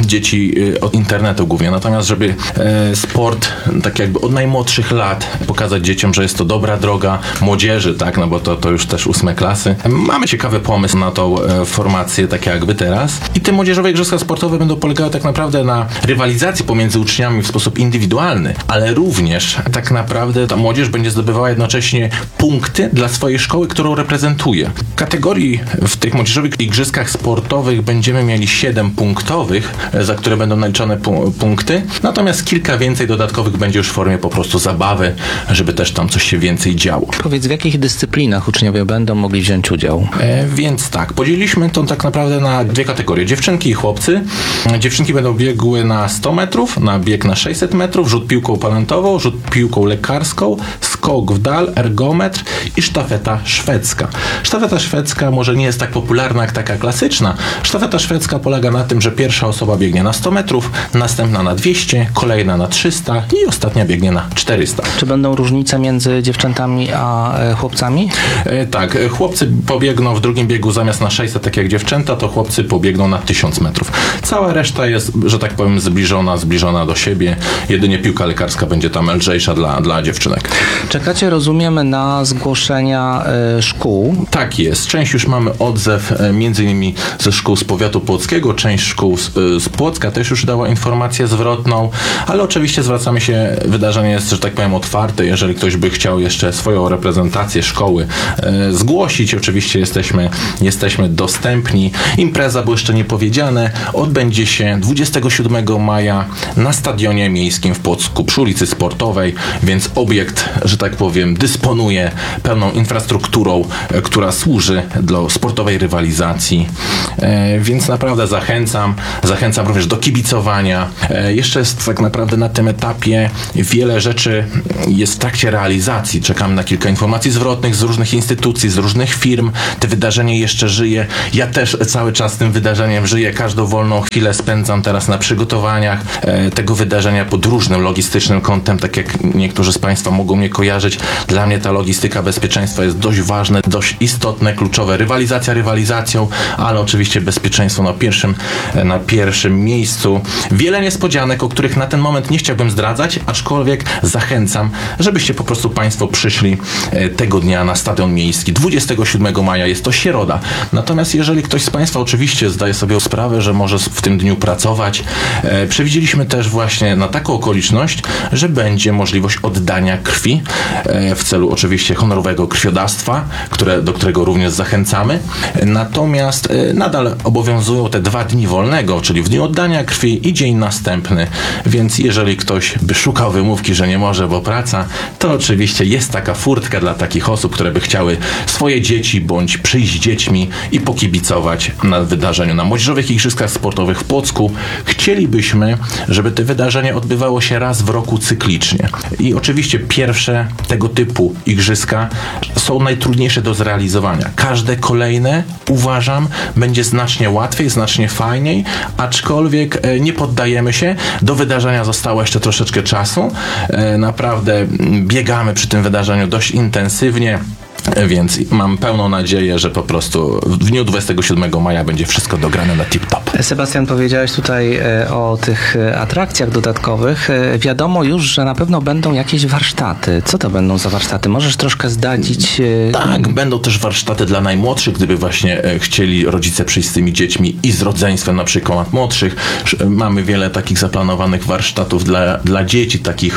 S6: dzieci y, od internetu głównie. Natomiast, żeby e, sport tak jakby od najmłodszych lat pokazać dzieciom, że jest to dobra droga młodzieży, tak, no bo to, to już też ósme klasy. Mamy ciekawy pomysł na tą e, formację, tak jakby teraz. I te młodzieżowe igrzyska sportowe będą polegały tak naprawdę na rywalizacji pomiędzy uczniami w sposób indywidualny, ale również tak naprawdę ta młodzież będzie zdobywała jednocześnie punkty dla swojej szkoły, którą reprezentuje. W kategorii w tych młodzieżowych igrzyskach sportowych będziemy mieli siedem punktowych, za które będą naliczone pu- punkty, natomiast kilka więcej dodatkowych będzie już w formie po prostu zabawy, żeby też tam coś się więcej działo.
S2: Powiedz, w jakich dyscyplinach uczniowie będą mogli wziąć udział?
S6: E, więc tak, podzieliliśmy to tak naprawdę na dwie kategorie, dziewczynki i chłopcy. Dziewczynki będą biegły na sto metrów, na bieg na sześćset metrów, rzut piłką palantową, rzut piłką lekarską, skok w dal, ergometr i sztafeta szwedzka. Sztafeta szwedzka może nie jest tak popularna jak taka klasyczna. Sztafeta szwedzka polega na tym, że pierwsza osoba biegnie na sto metrów, następna na dwieście, kolejna na trzysta i ostatnia biegnie na czterysta.
S2: Czy będą różnice między dziewczętami a e, chłopcami?
S6: E, tak, e, chłopcy pobiegną w drugim biegu zamiast na sześćset, tak jak dziewczęta, to chłopcy pobiegną na tysiąc metrów. Cała reszta jest, że tak powiem, zbliżona, zbliżona do siebie. Jedynie piłka lekarska będzie tam lżejsza dla, dla dziewczynek.
S2: Czekacie, rozumiemy, na zgłoszenia e, szkół.
S6: Tak jest. Część już mamy odzew e, między innymi ze szkół z powiatu płockiego, część szkół z, e, z Płocka też już dała informację zwrotną, ale oczywiście zwracamy się, wydarzenie jest, że tak powiem, otwarte. Jeżeli ktoś by chciał jeszcze swoją reprezentację szkoły e, zgłosić, oczywiście jesteśmy, jesteśmy dostępni. Impreza, bo jeszcze nie powiedziane, odbędzie się dwudziestego siódmego maja na Stadionie Miejskim w Płocku przy ulicy Sportowej, więc obiekt, że tak powiem, dysponuje pełną infrastrukturą, e, która służy dla sportowej rywalizacji, e, więc naprawdę zachęcam, zachęcam również do kibicowania. E, jeszcze jest tak naprawdę na tym etapie wiele rzeczy jest w trakcie realizacji. Czekamy na kilka informacji zwrotnych z różnych instytucji, z różnych firm. To wydarzenie jeszcze żyje. Ja też cały czas tym wydarzeniem żyję. Każdą wolną chwilę spędzam teraz na przygotowaniach e, tego wydarzenia pod różnym logistycznym kątem, tak jak niektórzy z Państwa mogą mnie kojarzyć. Dla mnie ta logistyka bezpieczeństwa jest dość ważne, dość istotne, kluczowe. Rywalizacja rywalizacją, ale oczywiście bezpieczeństwo na pierwszym, na pierwszym miejscu. Wiele niespodzianek, o których na ten moment nie chciałbym zdradzać, aczkolwiek zachęcam, żebyście po prostu Państwo przyszli tego dnia na Stadion Miejski. dwudziestego siódmego maja jest to środa. Natomiast jeżeli ktoś z Państwa oczywiście zdaje sobie sprawę, że może w tym dniu pracować, e, przewidzieliśmy też właśnie na taką okoliczność, że będzie możliwość oddania krwi e, w celu oczywiście honorowego krwiodawstwa, które, do którego również zachęcamy. Natomiast e, nadal obowiązują te dwa dni wolnego, czyli w dniu oddania krwi i dzień następny, więc jeżeli ktoś by szukał wymówki, że nie może, bo praca, to oczywiście jest taka furtka dla takich osób, które by chciały swoje dzieci bądź przyjść z dziećmi i pokibicować na wydarzeniu na Młodzieżowych Igrzyskach Sportowych w Płocku. Chcielibyśmy, żeby to wydarzenie odbywało się raz w roku cyklicznie. I oczywiście pierwsze tego typu igrzyska są najtrudniejsze do zrealizowania. Każde kolejne, uważam, będzie znacznie łatwiej, znacznie fajniej, aczkolwiek e, nie poddajemy się. Do wydarzenia zostało jeszcze troszeczkę czasu. E, naprawdę biegamy przy tym wydarzeniu dość intensywnie. Więc mam pełną nadzieję, że po prostu w dniu dwudziestego siódmego maja będzie wszystko dograne na tip-top.
S2: Sebastian, powiedziałeś tutaj e, o tych e, atrakcjach dodatkowych. E, wiadomo już, że na pewno będą jakieś warsztaty. Co to będą za warsztaty? Możesz troszkę zdradzić? E...
S6: Tak, będą też warsztaty dla najmłodszych, gdyby właśnie e, chcieli rodzice przyjść z tymi dziećmi i z rodzeństwem, na przykład młodszych. Sz- Mamy wiele takich zaplanowanych warsztatów dla, dla dzieci, takich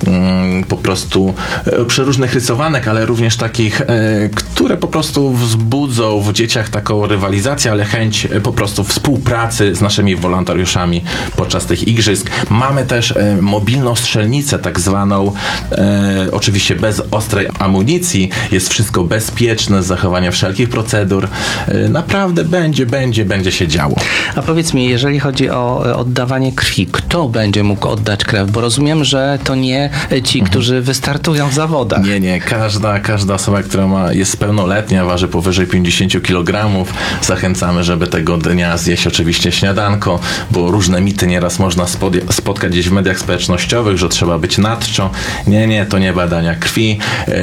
S6: mm, po prostu e, przeróżnych rysowanek, ale również takich e, które po prostu wzbudzą w dzieciach taką rywalizację, ale chęć po prostu współpracy z naszymi wolontariuszami podczas tych igrzysk. Mamy też e, mobilną strzelnicę, tak zwaną, e, oczywiście bez ostrej amunicji. Jest wszystko bezpieczne, z zachowania wszelkich procedur. E, naprawdę będzie, będzie, będzie się działo.
S2: A powiedz mi, jeżeli chodzi o oddawanie krwi, kto będzie mógł oddać krew? Bo rozumiem, że to nie ci, którzy wystartują w zawodach.
S6: Nie, nie. Każda, każda osoba, która ma, jest pełnoletnia, pełnoletnia, waży powyżej pięćdziesiąt kilogramów. Zachęcamy, żeby tego dnia zjeść oczywiście śniadanko, bo różne mity nieraz można spod- spotkać gdzieś w mediach społecznościowych, że trzeba być nadczo. Nie, nie, to nie badania krwi.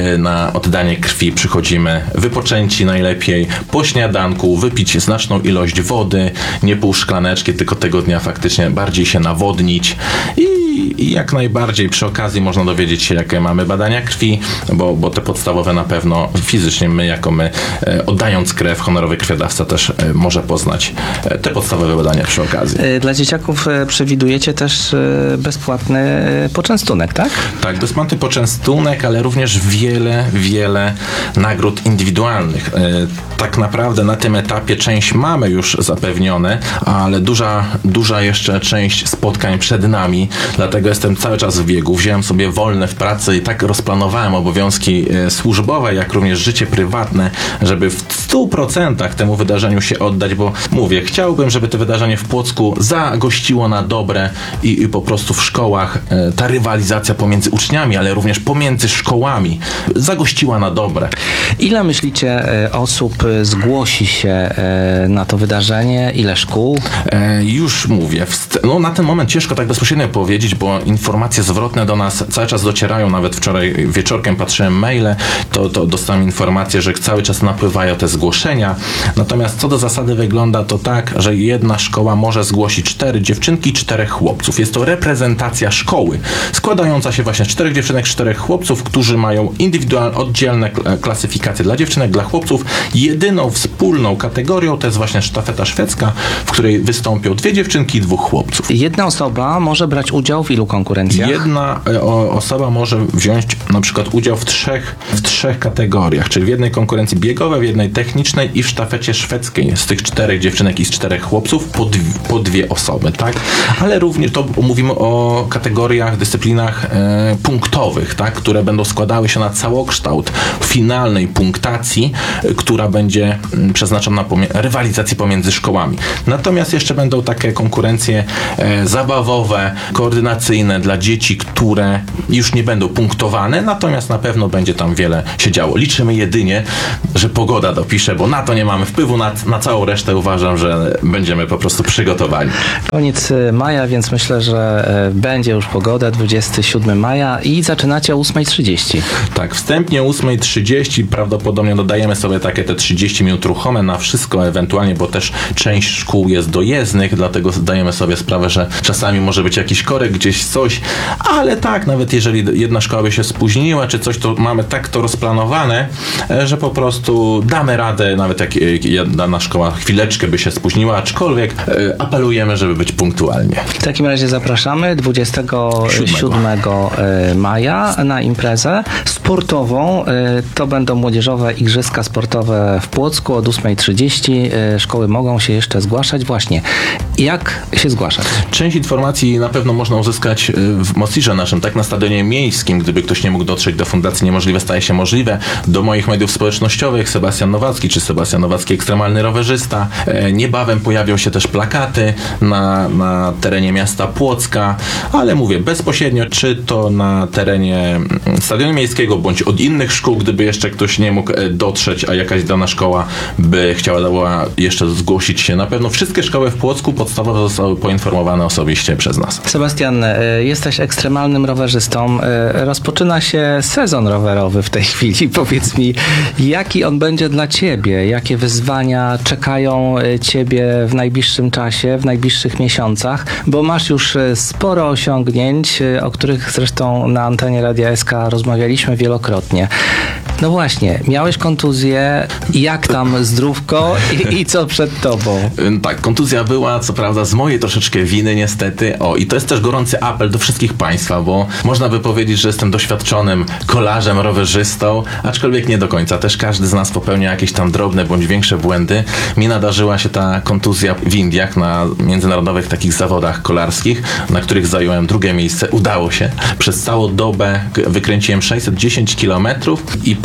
S6: Na oddanie krwi przychodzimy wypoczęci najlepiej, po śniadanku wypić znaczną ilość wody, nie pół szklaneczki, tylko tego dnia faktycznie bardziej się nawodnić i, i jak najbardziej przy okazji można dowiedzieć się, jakie mamy badania krwi, bo, bo te podstawowe na pewno fizycznie my, jako my, e, oddając krew, honorowy krwiodawca też e, może poznać e, te podstawowe badania przy okazji.
S2: Dla dzieciaków e, przewidujecie też e, bezpłatny e, poczęstunek, tak?
S6: Tak, bezpłatny poczęstunek, ale również wiele, wiele nagród indywidualnych. E, tak naprawdę na tym etapie część mamy już zapewnione, ale duża, duża jeszcze część spotkań przed nami, dlatego jestem cały czas w biegu. Wziąłem sobie wolne w pracy i tak rozplanowałem obowiązki e, służbowe, jak również życie prywatne, żeby w stu procentach temu wydarzeniu się oddać, bo mówię, chciałbym, żeby to wydarzenie w Płocku zagościło na dobre i, i po prostu w szkołach e, ta rywalizacja pomiędzy uczniami, ale również pomiędzy szkołami zagościła na dobre.
S2: Ile myślicie e, osób e, zgłosi się e, na to wydarzenie? Ile szkół?
S6: E, już mówię, wst- no na ten moment ciężko tak bezpośrednio powiedzieć, bo informacje zwrotne do nas cały czas docierają, nawet wczoraj wieczorkiem patrzyłem maile, to, to dostałem informację, że cały czas napływają te zgłoszenia. Natomiast co do zasady wygląda to tak, że jedna szkoła może zgłosić cztery dziewczynki i czterech chłopców. Jest to reprezentacja szkoły, składająca się właśnie z czterech dziewczynek, czterech chłopców, którzy mają indywidualne, oddzielne klasyfikacje dla dziewczynek, dla chłopców. Jedyną wspólną kategorią to jest właśnie sztafeta szwedzka, w której wystąpią dwie dziewczynki i dwóch chłopców.
S2: Jedna osoba może brać udział w ilu konkurencjach?
S6: Jedna e, o, osoba może wziąć na przykład udział w trzech, w trzech kategoriach, czyli w jednej konkurencji biegowej, w jednej technicznej i w sztafecie szwedzkiej. Z tych czterech dziewczynek i z czterech chłopców po, dwie, po dwie osoby, tak? Ale również to mówimy o kategoriach, dyscyplinach e, punktowych, tak? Które będą składały się na całokształt finalnej punktacji, e, która będzie m, przeznaczona na pomie- rywalizację pomiędzy szkołami. Natomiast jeszcze będą takie konkurencje e, zabawowe, koordynacyjne dla dzieci, które już nie będą punktowane, natomiast na pewno będzie tam wiele się działo. Liczymy jedynie, że pogoda dopisze, bo na to nie mamy wpływu, na, na całą resztę uważam, że będziemy po prostu przygotowani.
S2: Koniec maja, więc myślę, że e, będzie już pogoda, dwudziestego siódmego maja i zaczynacie o ósma trzydzieści.
S6: Tak, wstępnie o ósma trzydzieści prawdopodobnie dodajemy sobie takie te trzydzieści minut ruchome na wszystko ewentualnie, bo też część szkół jest dojezdnych, dlatego zdajemy sobie sprawę, że czasami może być jakiś korek, gdzieś coś, ale tak, nawet jeżeli jedna szkoła by się spóźniła, czy coś, to mamy tak to rozplanowane, że po prostu damy radę, nawet jak dana szkoła chwileczkę by się spóźniła, aczkolwiek apelujemy, żeby być punktualnie.
S2: W takim razie zapraszamy dwudziestego siódmego maja na imprezę sportową. To będą młodzieżowe igrzyska sportowe w Płocku od ósma trzydzieści. Szkoły mogą się jeszcze zgłaszać. Właśnie, jak się zgłaszać?
S6: Część informacji na pewno można uzyskać w Mocirze naszym, tak, na stadionie miejskim, gdyby ktoś nie mógł dotrzeć do Fundacji Niemożliwe staje się możliwe. Do moich mediów społecznościowych Sebastian Nowacki, czy Sebastian Nowacki ekstremalny rowerzysta. Niebawem pojawią się też plakaty na, na terenie miasta Płocka, ale mówię, bezpośrednio, czy to na terenie stadionu miejskiego, bądź od innych szkół, gdyby jeszcze ktoś nie mógł dotrzeć, a jakaś dana szkoła by chciała jeszcze zgłosić się. Na pewno wszystkie szkoły w Płocku podstawowe zostały poinformowane osobiście przez nas.
S2: Sebastian, jesteś ekstremalnym rowerzystą. Rozpoczyna się sezon rowerowy w tej chwili. Powiedz mi, jaki on będzie dla ciebie? Jakie wyzwania czekają ciebie w najbliższym czasie, w najbliższych miesiącach? Bo masz już sporo osiągnięć, o których zresztą na antenie Radia S K rozmawialiśmy wielokrotnie. No właśnie, miałeś kontuzję, jak tam zdrówko i, i co przed tobą?
S6: Tak, kontuzja była, co prawda, z mojej troszeczkę winy niestety. O, i to jest też gorący apel do wszystkich państwa, bo można by powiedzieć, że jestem doświadczonym kolarzem, rowerzystą, aczkolwiek nie do końca. Też każdy z nas popełnia jakieś tam drobne bądź większe błędy. Mi nadarzyła się ta kontuzja w Indiach na międzynarodowych takich zawodach kolarskich, na których zająłem drugie miejsce. Udało się. Przez całą dobę wykręciłem sześćset dziesięć kilometrów i po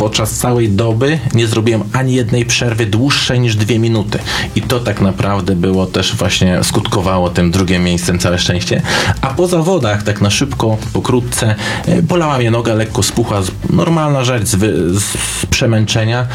S6: podczas całej doby nie zrobiłem ani jednej przerwy dłuższej niż dwie minuty. I to tak naprawdę było też właśnie, skutkowało tym drugim miejscem, całe szczęście. A po zawodach, tak na szybko, pokrótce, bolała mnie noga, lekko spuchła, normalna rzecz z, wy, z przemęczenia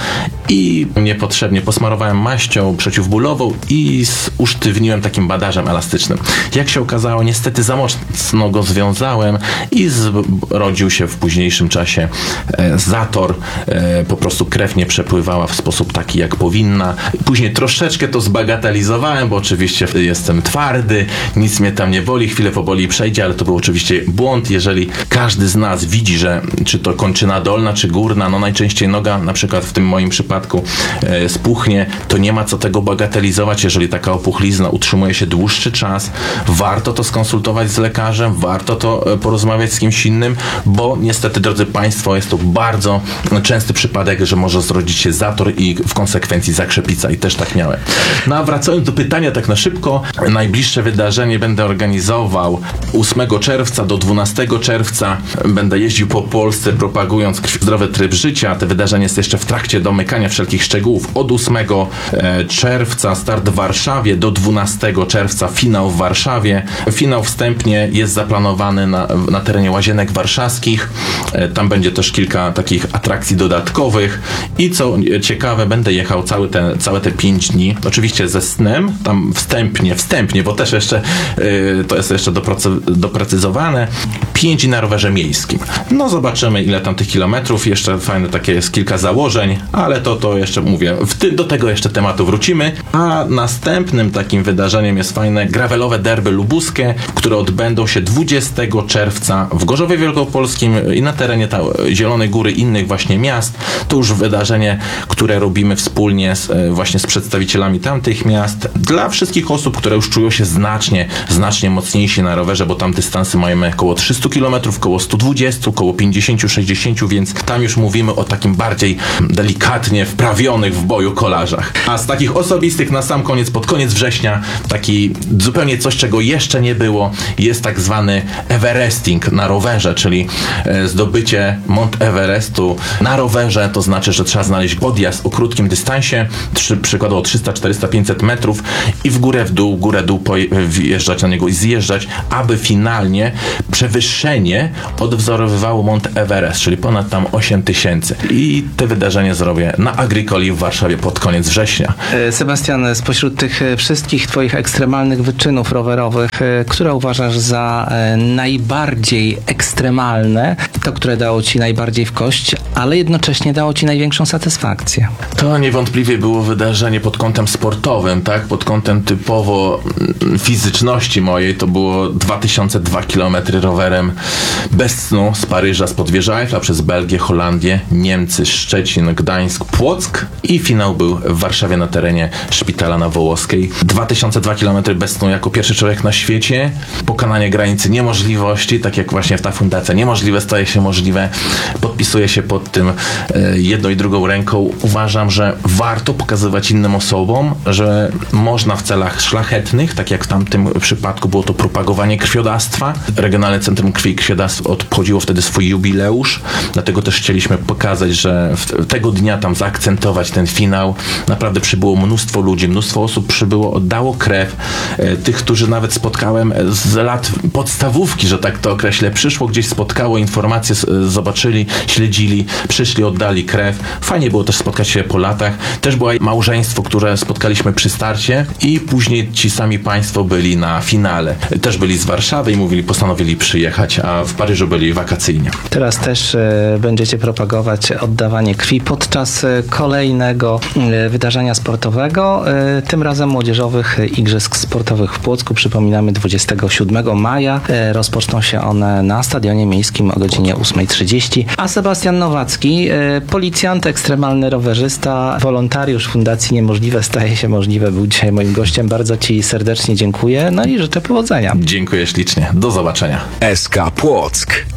S6: i niepotrzebnie posmarowałem maścią przeciwbólową i usztywniłem takim badażem elastycznym. Jak się okazało, niestety za mocno go związałem i zrodził się w późniejszym czasie e, zator, e, po prostu krew nie przepływała w sposób taki, jak powinna. Później troszeczkę to zbagatelizowałem, bo oczywiście jestem twardy, nic mnie tam nie boli, chwilę poboli i przejdzie, ale to był oczywiście błąd. Jeżeli każdy z nas widzi, że czy to kończyna dolna, czy górna, no najczęściej noga, na przykład w tym moim przypadku e, spuchnie, to nie ma co tego bagatelizować. Jeżeli taka opuchlizna utrzymuje się dłuższy czas, warto to skonsultować z lekarzem, warto to e, porozmawiać z kimś innym, bo niestety, drodzy Państwo, jest to bardzo częsty przypadek, że może zrodzić się zator i w konsekwencji zakrzepica i też tak miałem. No a wracając do pytania tak na szybko, najbliższe wydarzenie będę organizował ósmego czerwca do dwunastego czerwca. Będę jeździł po Polsce propagując zdrowy tryb życia. To wydarzenie jest jeszcze w trakcie domykania wszelkich szczegółów. Od ósmego czerwca start w Warszawie, do dwunastego czerwca finał w Warszawie. Finał wstępnie jest zaplanowany na, na terenie Łazienek Warszawskich. Tam będzie też kilka takich atrakcji dodatkowych i co ciekawe, będę jechał cały te, całe te pięć dni. Oczywiście ze snem, tam wstępnie, wstępnie, bo też jeszcze yy, to jest jeszcze doprecy- doprecyzowane. pięć dni na rowerze miejskim. No zobaczymy, ile tam tych kilometrów. Jeszcze fajne takie jest kilka założeń, ale to, to jeszcze mówię, w ty, do tego jeszcze tematu wrócimy. A następnym takim wydarzeniem jest fajne gravelowe derby lubuskie, które odbędą się dwudziestego czerwca w Gorzowie Wielkopolskim i na terenie ta, Zielonej Góry, innych właśnie miast. To już wydarzenie, które robimy wspólnie z, właśnie z przedstawicielami tamtych miast. Dla wszystkich osób, które już czują się znacznie, znacznie mocniejsi na rowerze, bo tam dystansy mamy około trzysta kilometrów, około sto dwadzieścia, około pięćdziesiąt sześćdziesiąt, więc tam już mówimy o takim bardziej delikatnie wprawionych w boju kolarzach. A z takich osobistych na sam koniec, pod koniec września, taki zupełnie coś, czego jeszcze nie było, jest tak zwany Everesting na rowerze, czyli zdobycie Mount Everestu na rowerze, to znaczy, że trzeba znaleźć podjazd o krótkim dystansie, trzy, przykładowo trzysta, czterysta, pięćset metrów i w górę, w dół, górę, dół wjeżdżać na niego i zjeżdżać, aby finalnie przewyższenie odwzorowywało Mount Everest, czyli ponad tam osiem tysięcy. I te wydarzenie zrobię na Agricoli w Warszawie pod koniec września.
S2: Sebastian, spośród tych wszystkich twoich ekstremalnych wyczynów rowerowych, które uważasz za najbardziej ekstremalne, to, które dało ci najbardziej w kość, ale jednocześnie dało ci największą satysfakcję?
S6: To niewątpliwie było wydarzenie pod kątem sportowym, tak? Pod kątem typowo fizyczności mojej, to było dwa tysiące dwa kilometry rowerem bez snu z Paryża, z Podwieża Eiffla przez Belgię, Holandię, Niemcy, Szczecin, Gdańsk, Płock i finał był w Warszawie na terenie Szpitala na Wołoskiej. dwa tysiące dwa kilometry bez snu jako pierwszy człowiek na świecie, pokonanie granicy niemożliwości, tak jak właśnie ta fundacja niemożliwe staje się możliwe. Podpisuję się pod tym e, jedną i drugą ręką. Uważam, że warto pokazywać innym osobom, że można w celach szlachetnych, tak jak w tamtym przypadku było to propagowanie krwiodawstwa. Regionalne Centrum Krwi i Krwiodawstwa obchodziło wtedy swój jubileusz, dlatego też chcieliśmy pokazać, że w, tego dnia tam zaakcentować ten finał. Naprawdę przybyło mnóstwo ludzi, mnóstwo osób przybyło, oddało krew. E, tych, którzy nawet spotkałem z lat podstawówki, że tak to określę, przyszło gdzieś, spotkało, informacje zobaczyli, śledzili, przyszli, oddali krew. Fajnie było też spotkać się po latach. Też było małżeństwo, które spotkaliśmy przy starcie i później ci sami państwo byli na finale. Też byli z Warszawy i mówili, postanowili przyjechać, a w Paryżu byli wakacyjnie.
S2: Teraz też e, będziecie propagować oddawanie krwi podczas e, kolejnego e, wydarzenia sportowego, e, tym razem młodzieżowych Igrzysk Sportowych w Płocku. Przypominamy, dwudziestego siódmego maja. E, rozpoczną się one na Stadionie Miejskim o godzinie ósma trzydzieści. A Sebastian Nowacki, e, policjant, ekstremalny rowerzysta, wolontariusz Fundacji Niemożliwe staje się możliwe, był dzisiaj moim gościem. Bardzo ci serdecznie dziękuję, no i życzę powodzenia.
S6: Dziękuję ślicznie. Do zobaczenia.
S3: S K Płock.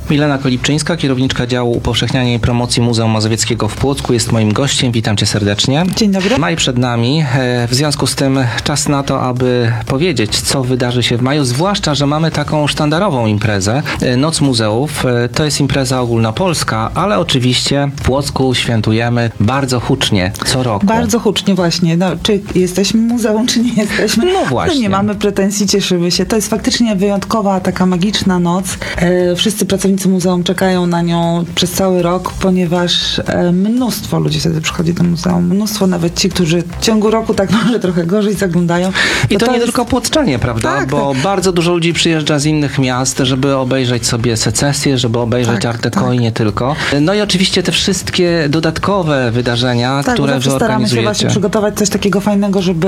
S2: Milena Kolipczyńska, kierowniczka działu upowszechniania i promocji Muzeum Mazowieckiego w Płocku, jest moim gościem. Witam cię serdecznie.
S7: Dzień dobry.
S2: Maj przed nami. E, W związku z tym czas na to, aby powiedzieć, co wydarzy się w maju, zwłaszcza, że mamy taką sztandarową imprezę. E, Noc Muzeów. E, To jest impreza ogólnopolska, ale oczywiście w Płocku świętujemy bardzo hucznie co roku.
S7: Bardzo hucznie właśnie. No, czy jesteśmy muzeum, czy nie jesteśmy?
S2: No właśnie.
S7: nie mamy pretensji, cieszymy się. To jest faktycznie wyjątkowa, taka magiczna noc. E, wszyscy pracownicy muzeum czekają na nią przez cały rok, ponieważ e, mnóstwo ludzi wtedy przychodzi do muzeum. Mnóstwo, nawet ci, którzy w ciągu roku tak może trochę gorzej zaglądają.
S2: I to, nie
S7: jest-
S2: tylko płotczanie, prawda?
S7: Tak,
S2: Bo bardzo dużo ludzi przyjeżdża z innych miast, żeby obejrzeć sobie secesję, żeby obejrzeć
S7: Tak,
S2: Art Deco
S7: tak.
S2: i nie tylko. No i oczywiście te wszystkie dodatkowe wydarzenia,
S7: Tak,
S2: które
S7: zawsze
S2: wy
S7: staramy się właśnie
S2: organizujecie.
S7: przygotować coś takiego fajnego, żeby,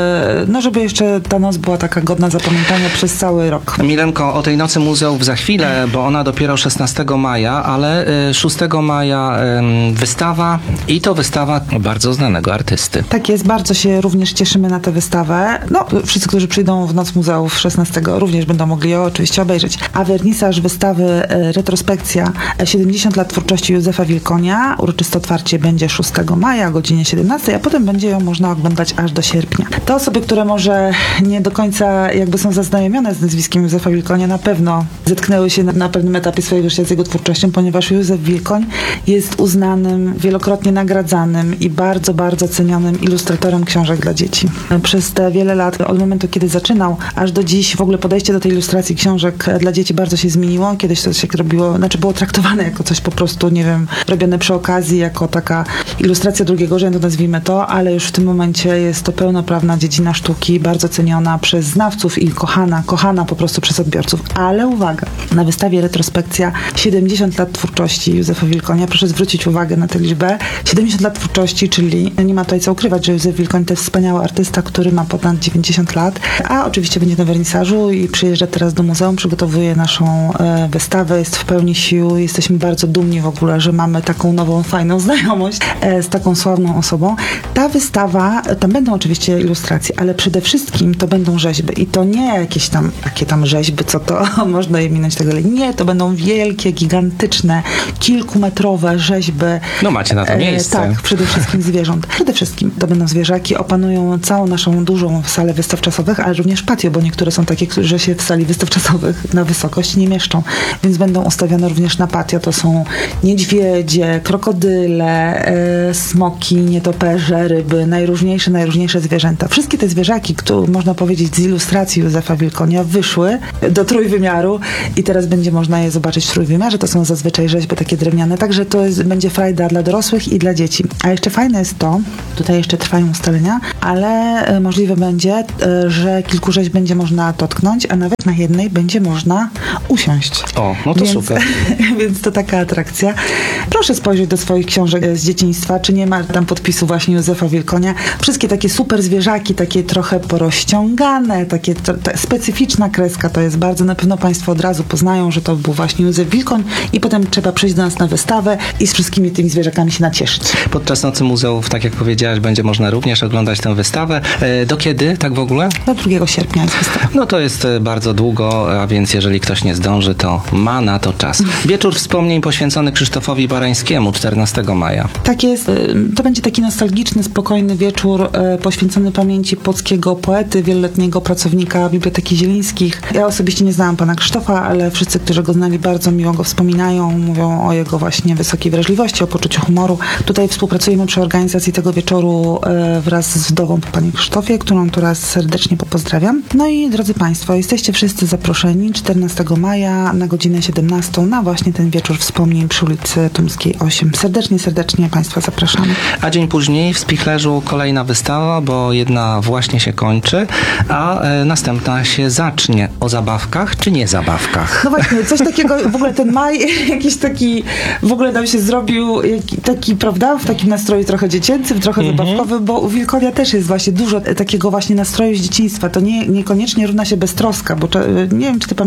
S7: no, żeby jeszcze ta noc była taka godna zapamiętania przez cały rok.
S2: Milenko, o tej Nocy Muzeów za chwilę, bo ona dopiero szesnastego maja, ale y, szóstego maja ym, wystawa i to wystawa bardzo znanego artysty.
S7: Tak jest, bardzo się również cieszymy na tę wystawę. No, wszyscy, którzy przyjdą w Noc Muzeów szesnastego również będą mogli ją oczywiście obejrzeć. A wernisaż wystawy e, retrospekcja e, siedemdziesiąt lat twórczości Józefa Wilkonia. Uroczyste otwarcie będzie szóstego maja o godzinie siedemnastej, a potem będzie ją można oglądać aż do sierpnia. Te osoby, które może nie do końca jakby są zaznajomione z nazwiskiem Józefa Wilkonia, na pewno zetknęły się na, na pewnym etapie swojego życia z jego twórczością, ponieważ Józef Wilkoń jest uznanym, wielokrotnie nagradzanym i bardzo, bardzo cenionym ilustratorem książek dla dzieci. Przez te wiele lat, od momentu, kiedy zaczynał, aż do dziś w ogóle podejście do tej ilustracji książek dla dzieci bardzo się zmieniło. Kiedyś to się robiło, znaczy było traktowane jako coś po prostu, nie wiem, robione przy okazji, jako taka ilustracja drugiego rzędu, nazwijmy to, ale już w tym momencie jest to pełnoprawna dziedzina sztuki, bardzo ceniona przez znawców i kochana, kochana po prostu przez odbiorców. Ale uwaga, na wystawie retrospekcja siedemdziesiąt lat twórczości Józefa Wilkonia, proszę zwrócić uwagę na tę liczbę. siedemdziesiąt lat twórczości, czyli nie ma tutaj co ukrywać, że Józef Wilkoń to jest wspaniały artysta, który ma ponad dziewięćdziesiąt lat, a oczywiście będzie na wernisażu i przyjeżdża teraz do muzeum, przygotowuje naszą e, wystawę, jest w pełni sił. Jesteśmy bardzo dumni w ogóle, że mamy taką nową, fajną znajomość e, z taką sławną osobą. Ta wystawa, tam będą oczywiście ilustracje, ale przede wszystkim to będą rzeźby i to nie jakieś tam, jakie tam rzeźby, co to można je minąć tego. Nie, to będą wielkie, gigantyczne, kilkumetrowe rzeźby.
S2: No macie na to
S7: E,
S2: miejsce.
S7: tak, przede wszystkim zwierząt. Przede wszystkim to będą zwierzaki, opanują całą naszą dużą salę wystaw czasowych, ale również patio, bo niektóre są takie, które się w sali wystaw czasowych na wysokość nie mieszczą, więc będą ustawione również na patio. To są niedźwiedzie, krokodyle, e, smoki, nietoperze, ryby, najróżniejsze, najróżniejsze zwierzęta. Wszystkie te zwierzaki, które można powiedzieć z ilustracji Józefa Wilkonia, wyszły do trójwymiaru i teraz będzie można je zobaczyć w trójwymiarze. To są zazwyczaj rzeźby takie drewniane, także to jest, będzie frajda dla dorosłych i dla dzieci. A jeszcze fajne jest to, tutaj jeszcze trwają ustalenia, ale e, możliwe będzie, e, że kilku rzeźb będzie można dotknąć, a nawet na jednej będzie można usiąść.
S2: O, no to
S7: więc,
S2: super.
S7: Więc to taka atrakcja. Proszę spojrzeć do swoich książek z dzieciństwa, czy nie ma tam podpisu właśnie Józefa Wilkonia. Wszystkie takie super zwierzaki, takie trochę porozciągane, takie to, ta specyficzna kreska to jest bardzo, na pewno Państwo od razu poznają, że to był właśnie Józef Wilkoń i potem trzeba przyjść do nas na wystawę i z wszystkimi tymi zwierzakami się nacieszyć.
S2: Podczas Nocy Muzeów, tak jak powiedziałaś, będzie można również oglądać tę wystawę. E, Do kiedy, tak w ogóle?
S7: Do drugiego sierpnia jest wystawa.
S2: No to jest e, bardzo długo, a więc jeżeli ktoś nie zdąży, to ma na to czas. Wieczór wspomnień poświęcony Krzysztofowi Barańskiemu czternastego maja.
S7: Tak jest. Y, To będzie taki nostalgiczny, spokojny wieczór e, poświęcony pamięci płockiego poety, wieloletniego pracownika Biblioteki Zielińskich. Ja osobiście nie znałam pana Krzysztofa, ale wszyscy, którzy go znali, bardzo miło go wspominają. Mówią o jego właśnie wysokiej wrażliwości, o poczuciu humoru. Tutaj współpracujemy przy organizacji tego wieczoru e, wraz z wdową po panie Krzysztofie, którą tu raz serdecznie popozdrawiam. No i drodzy Państwo, jesteście wszyscy zaproszeni czternastego maja na godzinę siedemnastą na właśnie ten wieczór wspomnień przy ulicy Tumskiej osiem. Serdecznie, serdecznie Państwa zapraszamy.
S2: A dzień później w Spichlerzu kolejna wystawa, bo jedna właśnie się kończy, a e, następna się zacznie. O zabawkach czy nie zabawkach?
S7: No właśnie, coś takiego, w ogóle ten maj jakiś taki, w ogóle nam się zrobił jaki, taki, prawda, w takim nastroju trochę dziecięcym, trochę
S2: Mhm.
S7: zabawkowym, bo u Wilkonia też jest właśnie dużo takiego właśnie nastroju z dzieciństwa. To nie, niekoniecznie równa się beztroska, bo cze- nie wiem, czy ty pamiętasz, kiedy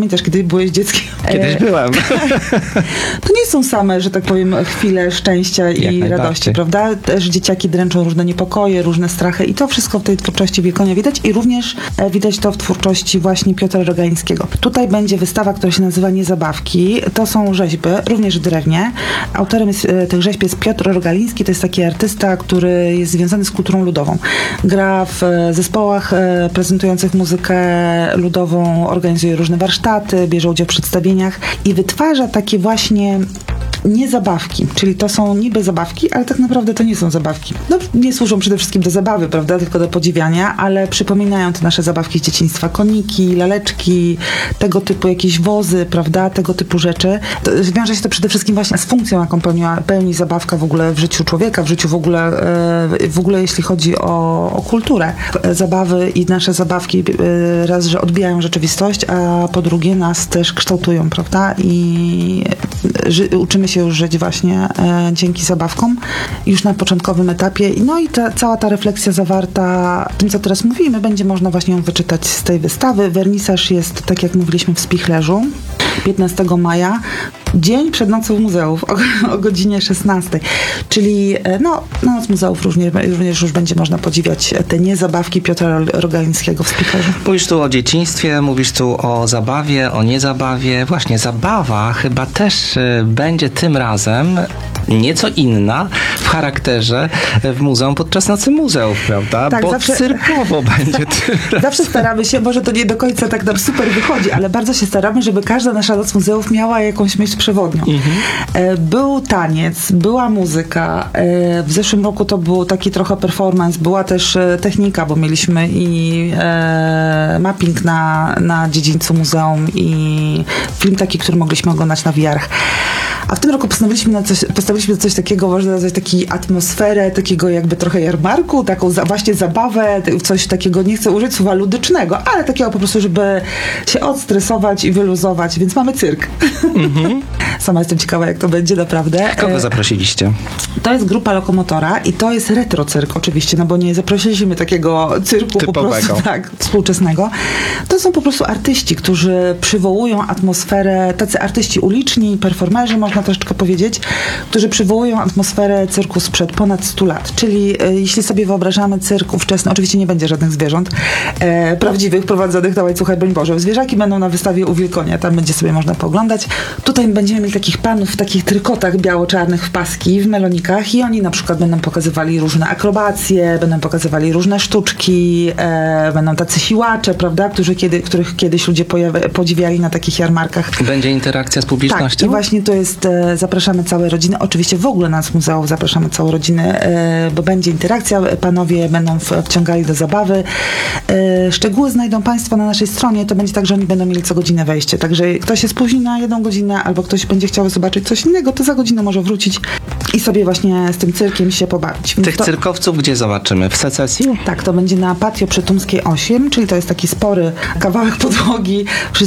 S7: byłeś dzieckiem.
S2: Kiedyś
S7: E,
S2: byłem.
S7: To nie są same, że tak powiem, chwile szczęścia
S2: Jak
S7: i
S2: najbardziej.
S7: radości, prawda? Też dzieciaki dręczą różne niepokoje, różne strachy i to wszystko w tej twórczości Wielkonia widać i również e, widać to w twórczości właśnie Piotra Rogańskiego. Tutaj będzie wystawa, która się nazywa Niezabawki. To są rzeźby, również w drewnie. Autorem jest, e, tych rzeźb jest Piotr Rogaliński, to jest taki artysta, który jest związany z kulturą ludową. Gra w e, zespołach e, prezentujących muzykę ludową, organizuje różne warsztaty, bierze udział w przedstawieniach i wytwarza takie właśnie nie zabawki, czyli to są niby zabawki, ale tak naprawdę to nie są zabawki. No, nie służą przede wszystkim do zabawy, prawda, tylko do podziwiania, ale przypominają te nasze zabawki z dzieciństwa. Koniki, laleczki, tego typu jakieś wozy, prawda, tego typu rzeczy. To wiąże się to przede wszystkim właśnie z funkcją, jaką pełniła, pełni zabawka w ogóle w życiu człowieka, w życiu w ogóle, e, w ogóle jeśli chodzi o, o kulturę. Zabawy i nasze zabawki e, raz, że odbijają rzeczywistość, a po drugie nas też kształtują, prawda, i ży, uczymy się już żyć właśnie e, dzięki zabawkom już na początkowym etapie. No i ta, cała ta refleksja zawarta w tym, co teraz mówimy, będzie można właśnie ją wyczytać z tej wystawy. Wernisaż jest, tak jak mówiliśmy, w Spichlerzu piętnastego maja. Dzień przed Nocą Muzeów o, o godzinie szesnastej. Czyli e, no, na Noc Muzeów również, również już będzie można podziwiać te niezabawki Piotra Rogalińskiego w Spichlerzu.
S2: Mówisz tu o dzieciństwie, mówisz tu o zabawie, o niezabawie. Właśnie zabawa chyba też y, będzie tym razem nieco inna w charakterze w muzeum podczas Nocy Muzeów, prawda?
S7: Tak,
S2: Bo
S7: zawsze-
S2: cyrkowo będzie tym razem.
S7: Zawsze staramy się, może to nie do końca tak nam super wychodzi, ale bardzo się staramy, żeby każda nasza Noc Muzeów miała jakąś myśl przewodnią. E, Był taniec, była muzyka. E, W zeszłym roku to był taki trochę performance, była też e, technika, bo mieliśmy i e, mapping na, na dziedzińcu muzeum i film taki, który mogliśmy oglądać na V R-ach. A w tym roku postanowiliśmy na coś, postawiliśmy coś takiego, można nazwać taką atmosferę, takiego jakby trochę jarmarku, taką za, właśnie zabawę, coś takiego, nie chcę użyć słowa ludycznego, ale takiego po prostu, żeby się odstresować i wyluzować, więc mamy cyrk. Mm-hmm. Sama jestem ciekawa, jak to będzie naprawdę.
S2: Kogo
S7: E,
S2: zaprosiliście?
S7: To jest grupa Lokomotora i to jest retro cyrk oczywiście, no bo nie zaprosiliśmy takiego cyrku
S2: Typowego.
S7: po prostu tak, współczesnego. To są po prostu artyści, którzy przywołują atmosferę, tacy artyści uliczni, performerzy, można troszeczkę powiedzieć, którzy przywołują atmosferę cyrku sprzed ponad stu lat. Czyli e, jeśli sobie wyobrażamy cyrk ówczesny, oczywiście nie będzie żadnych zwierząt e, prawdziwych prowadzonych na łańcuchach, broń Boże. Zwierzaki będą na wystawie u Wielkonia, tam będzie sobie można pooglądać. Tutaj będziemy mieli takich panów w takich trykotach biało-czarnych w paski, w melonikach i oni na przykład będą pokazywali różne akrobacje, będą pokazywali różne sztuczki, e, będą tacy siłacze, prawda, którzy kiedy, których kiedyś ludzie pojawi- podziwiali na takich jarmarkach.
S2: Będzie interakcja z
S7: Tak,
S2: publicznością?
S7: i właśnie to jest, e, zapraszamy całe rodziny, oczywiście w ogóle nas muzeów zapraszamy całe rodziny, e, bo będzie interakcja, panowie będą w, wciągali do zabawy. E, szczegóły znajdą Państwo na naszej stronie, to będzie tak, że oni będą mieli co godzinę wejście, także ktoś się spóźni na jedną godzinę, albo ktoś będzie chciał zobaczyć coś innego, to za godzinę może wrócić i sobie właśnie z tym cyrkiem się pobawić. Więc
S2: Tych
S7: to,
S2: cyrkowców gdzie zobaczymy? W secesji?
S7: tak, to będzie na Patio Przytumskiej osiem, czyli to jest taki spory kawałek podłogi.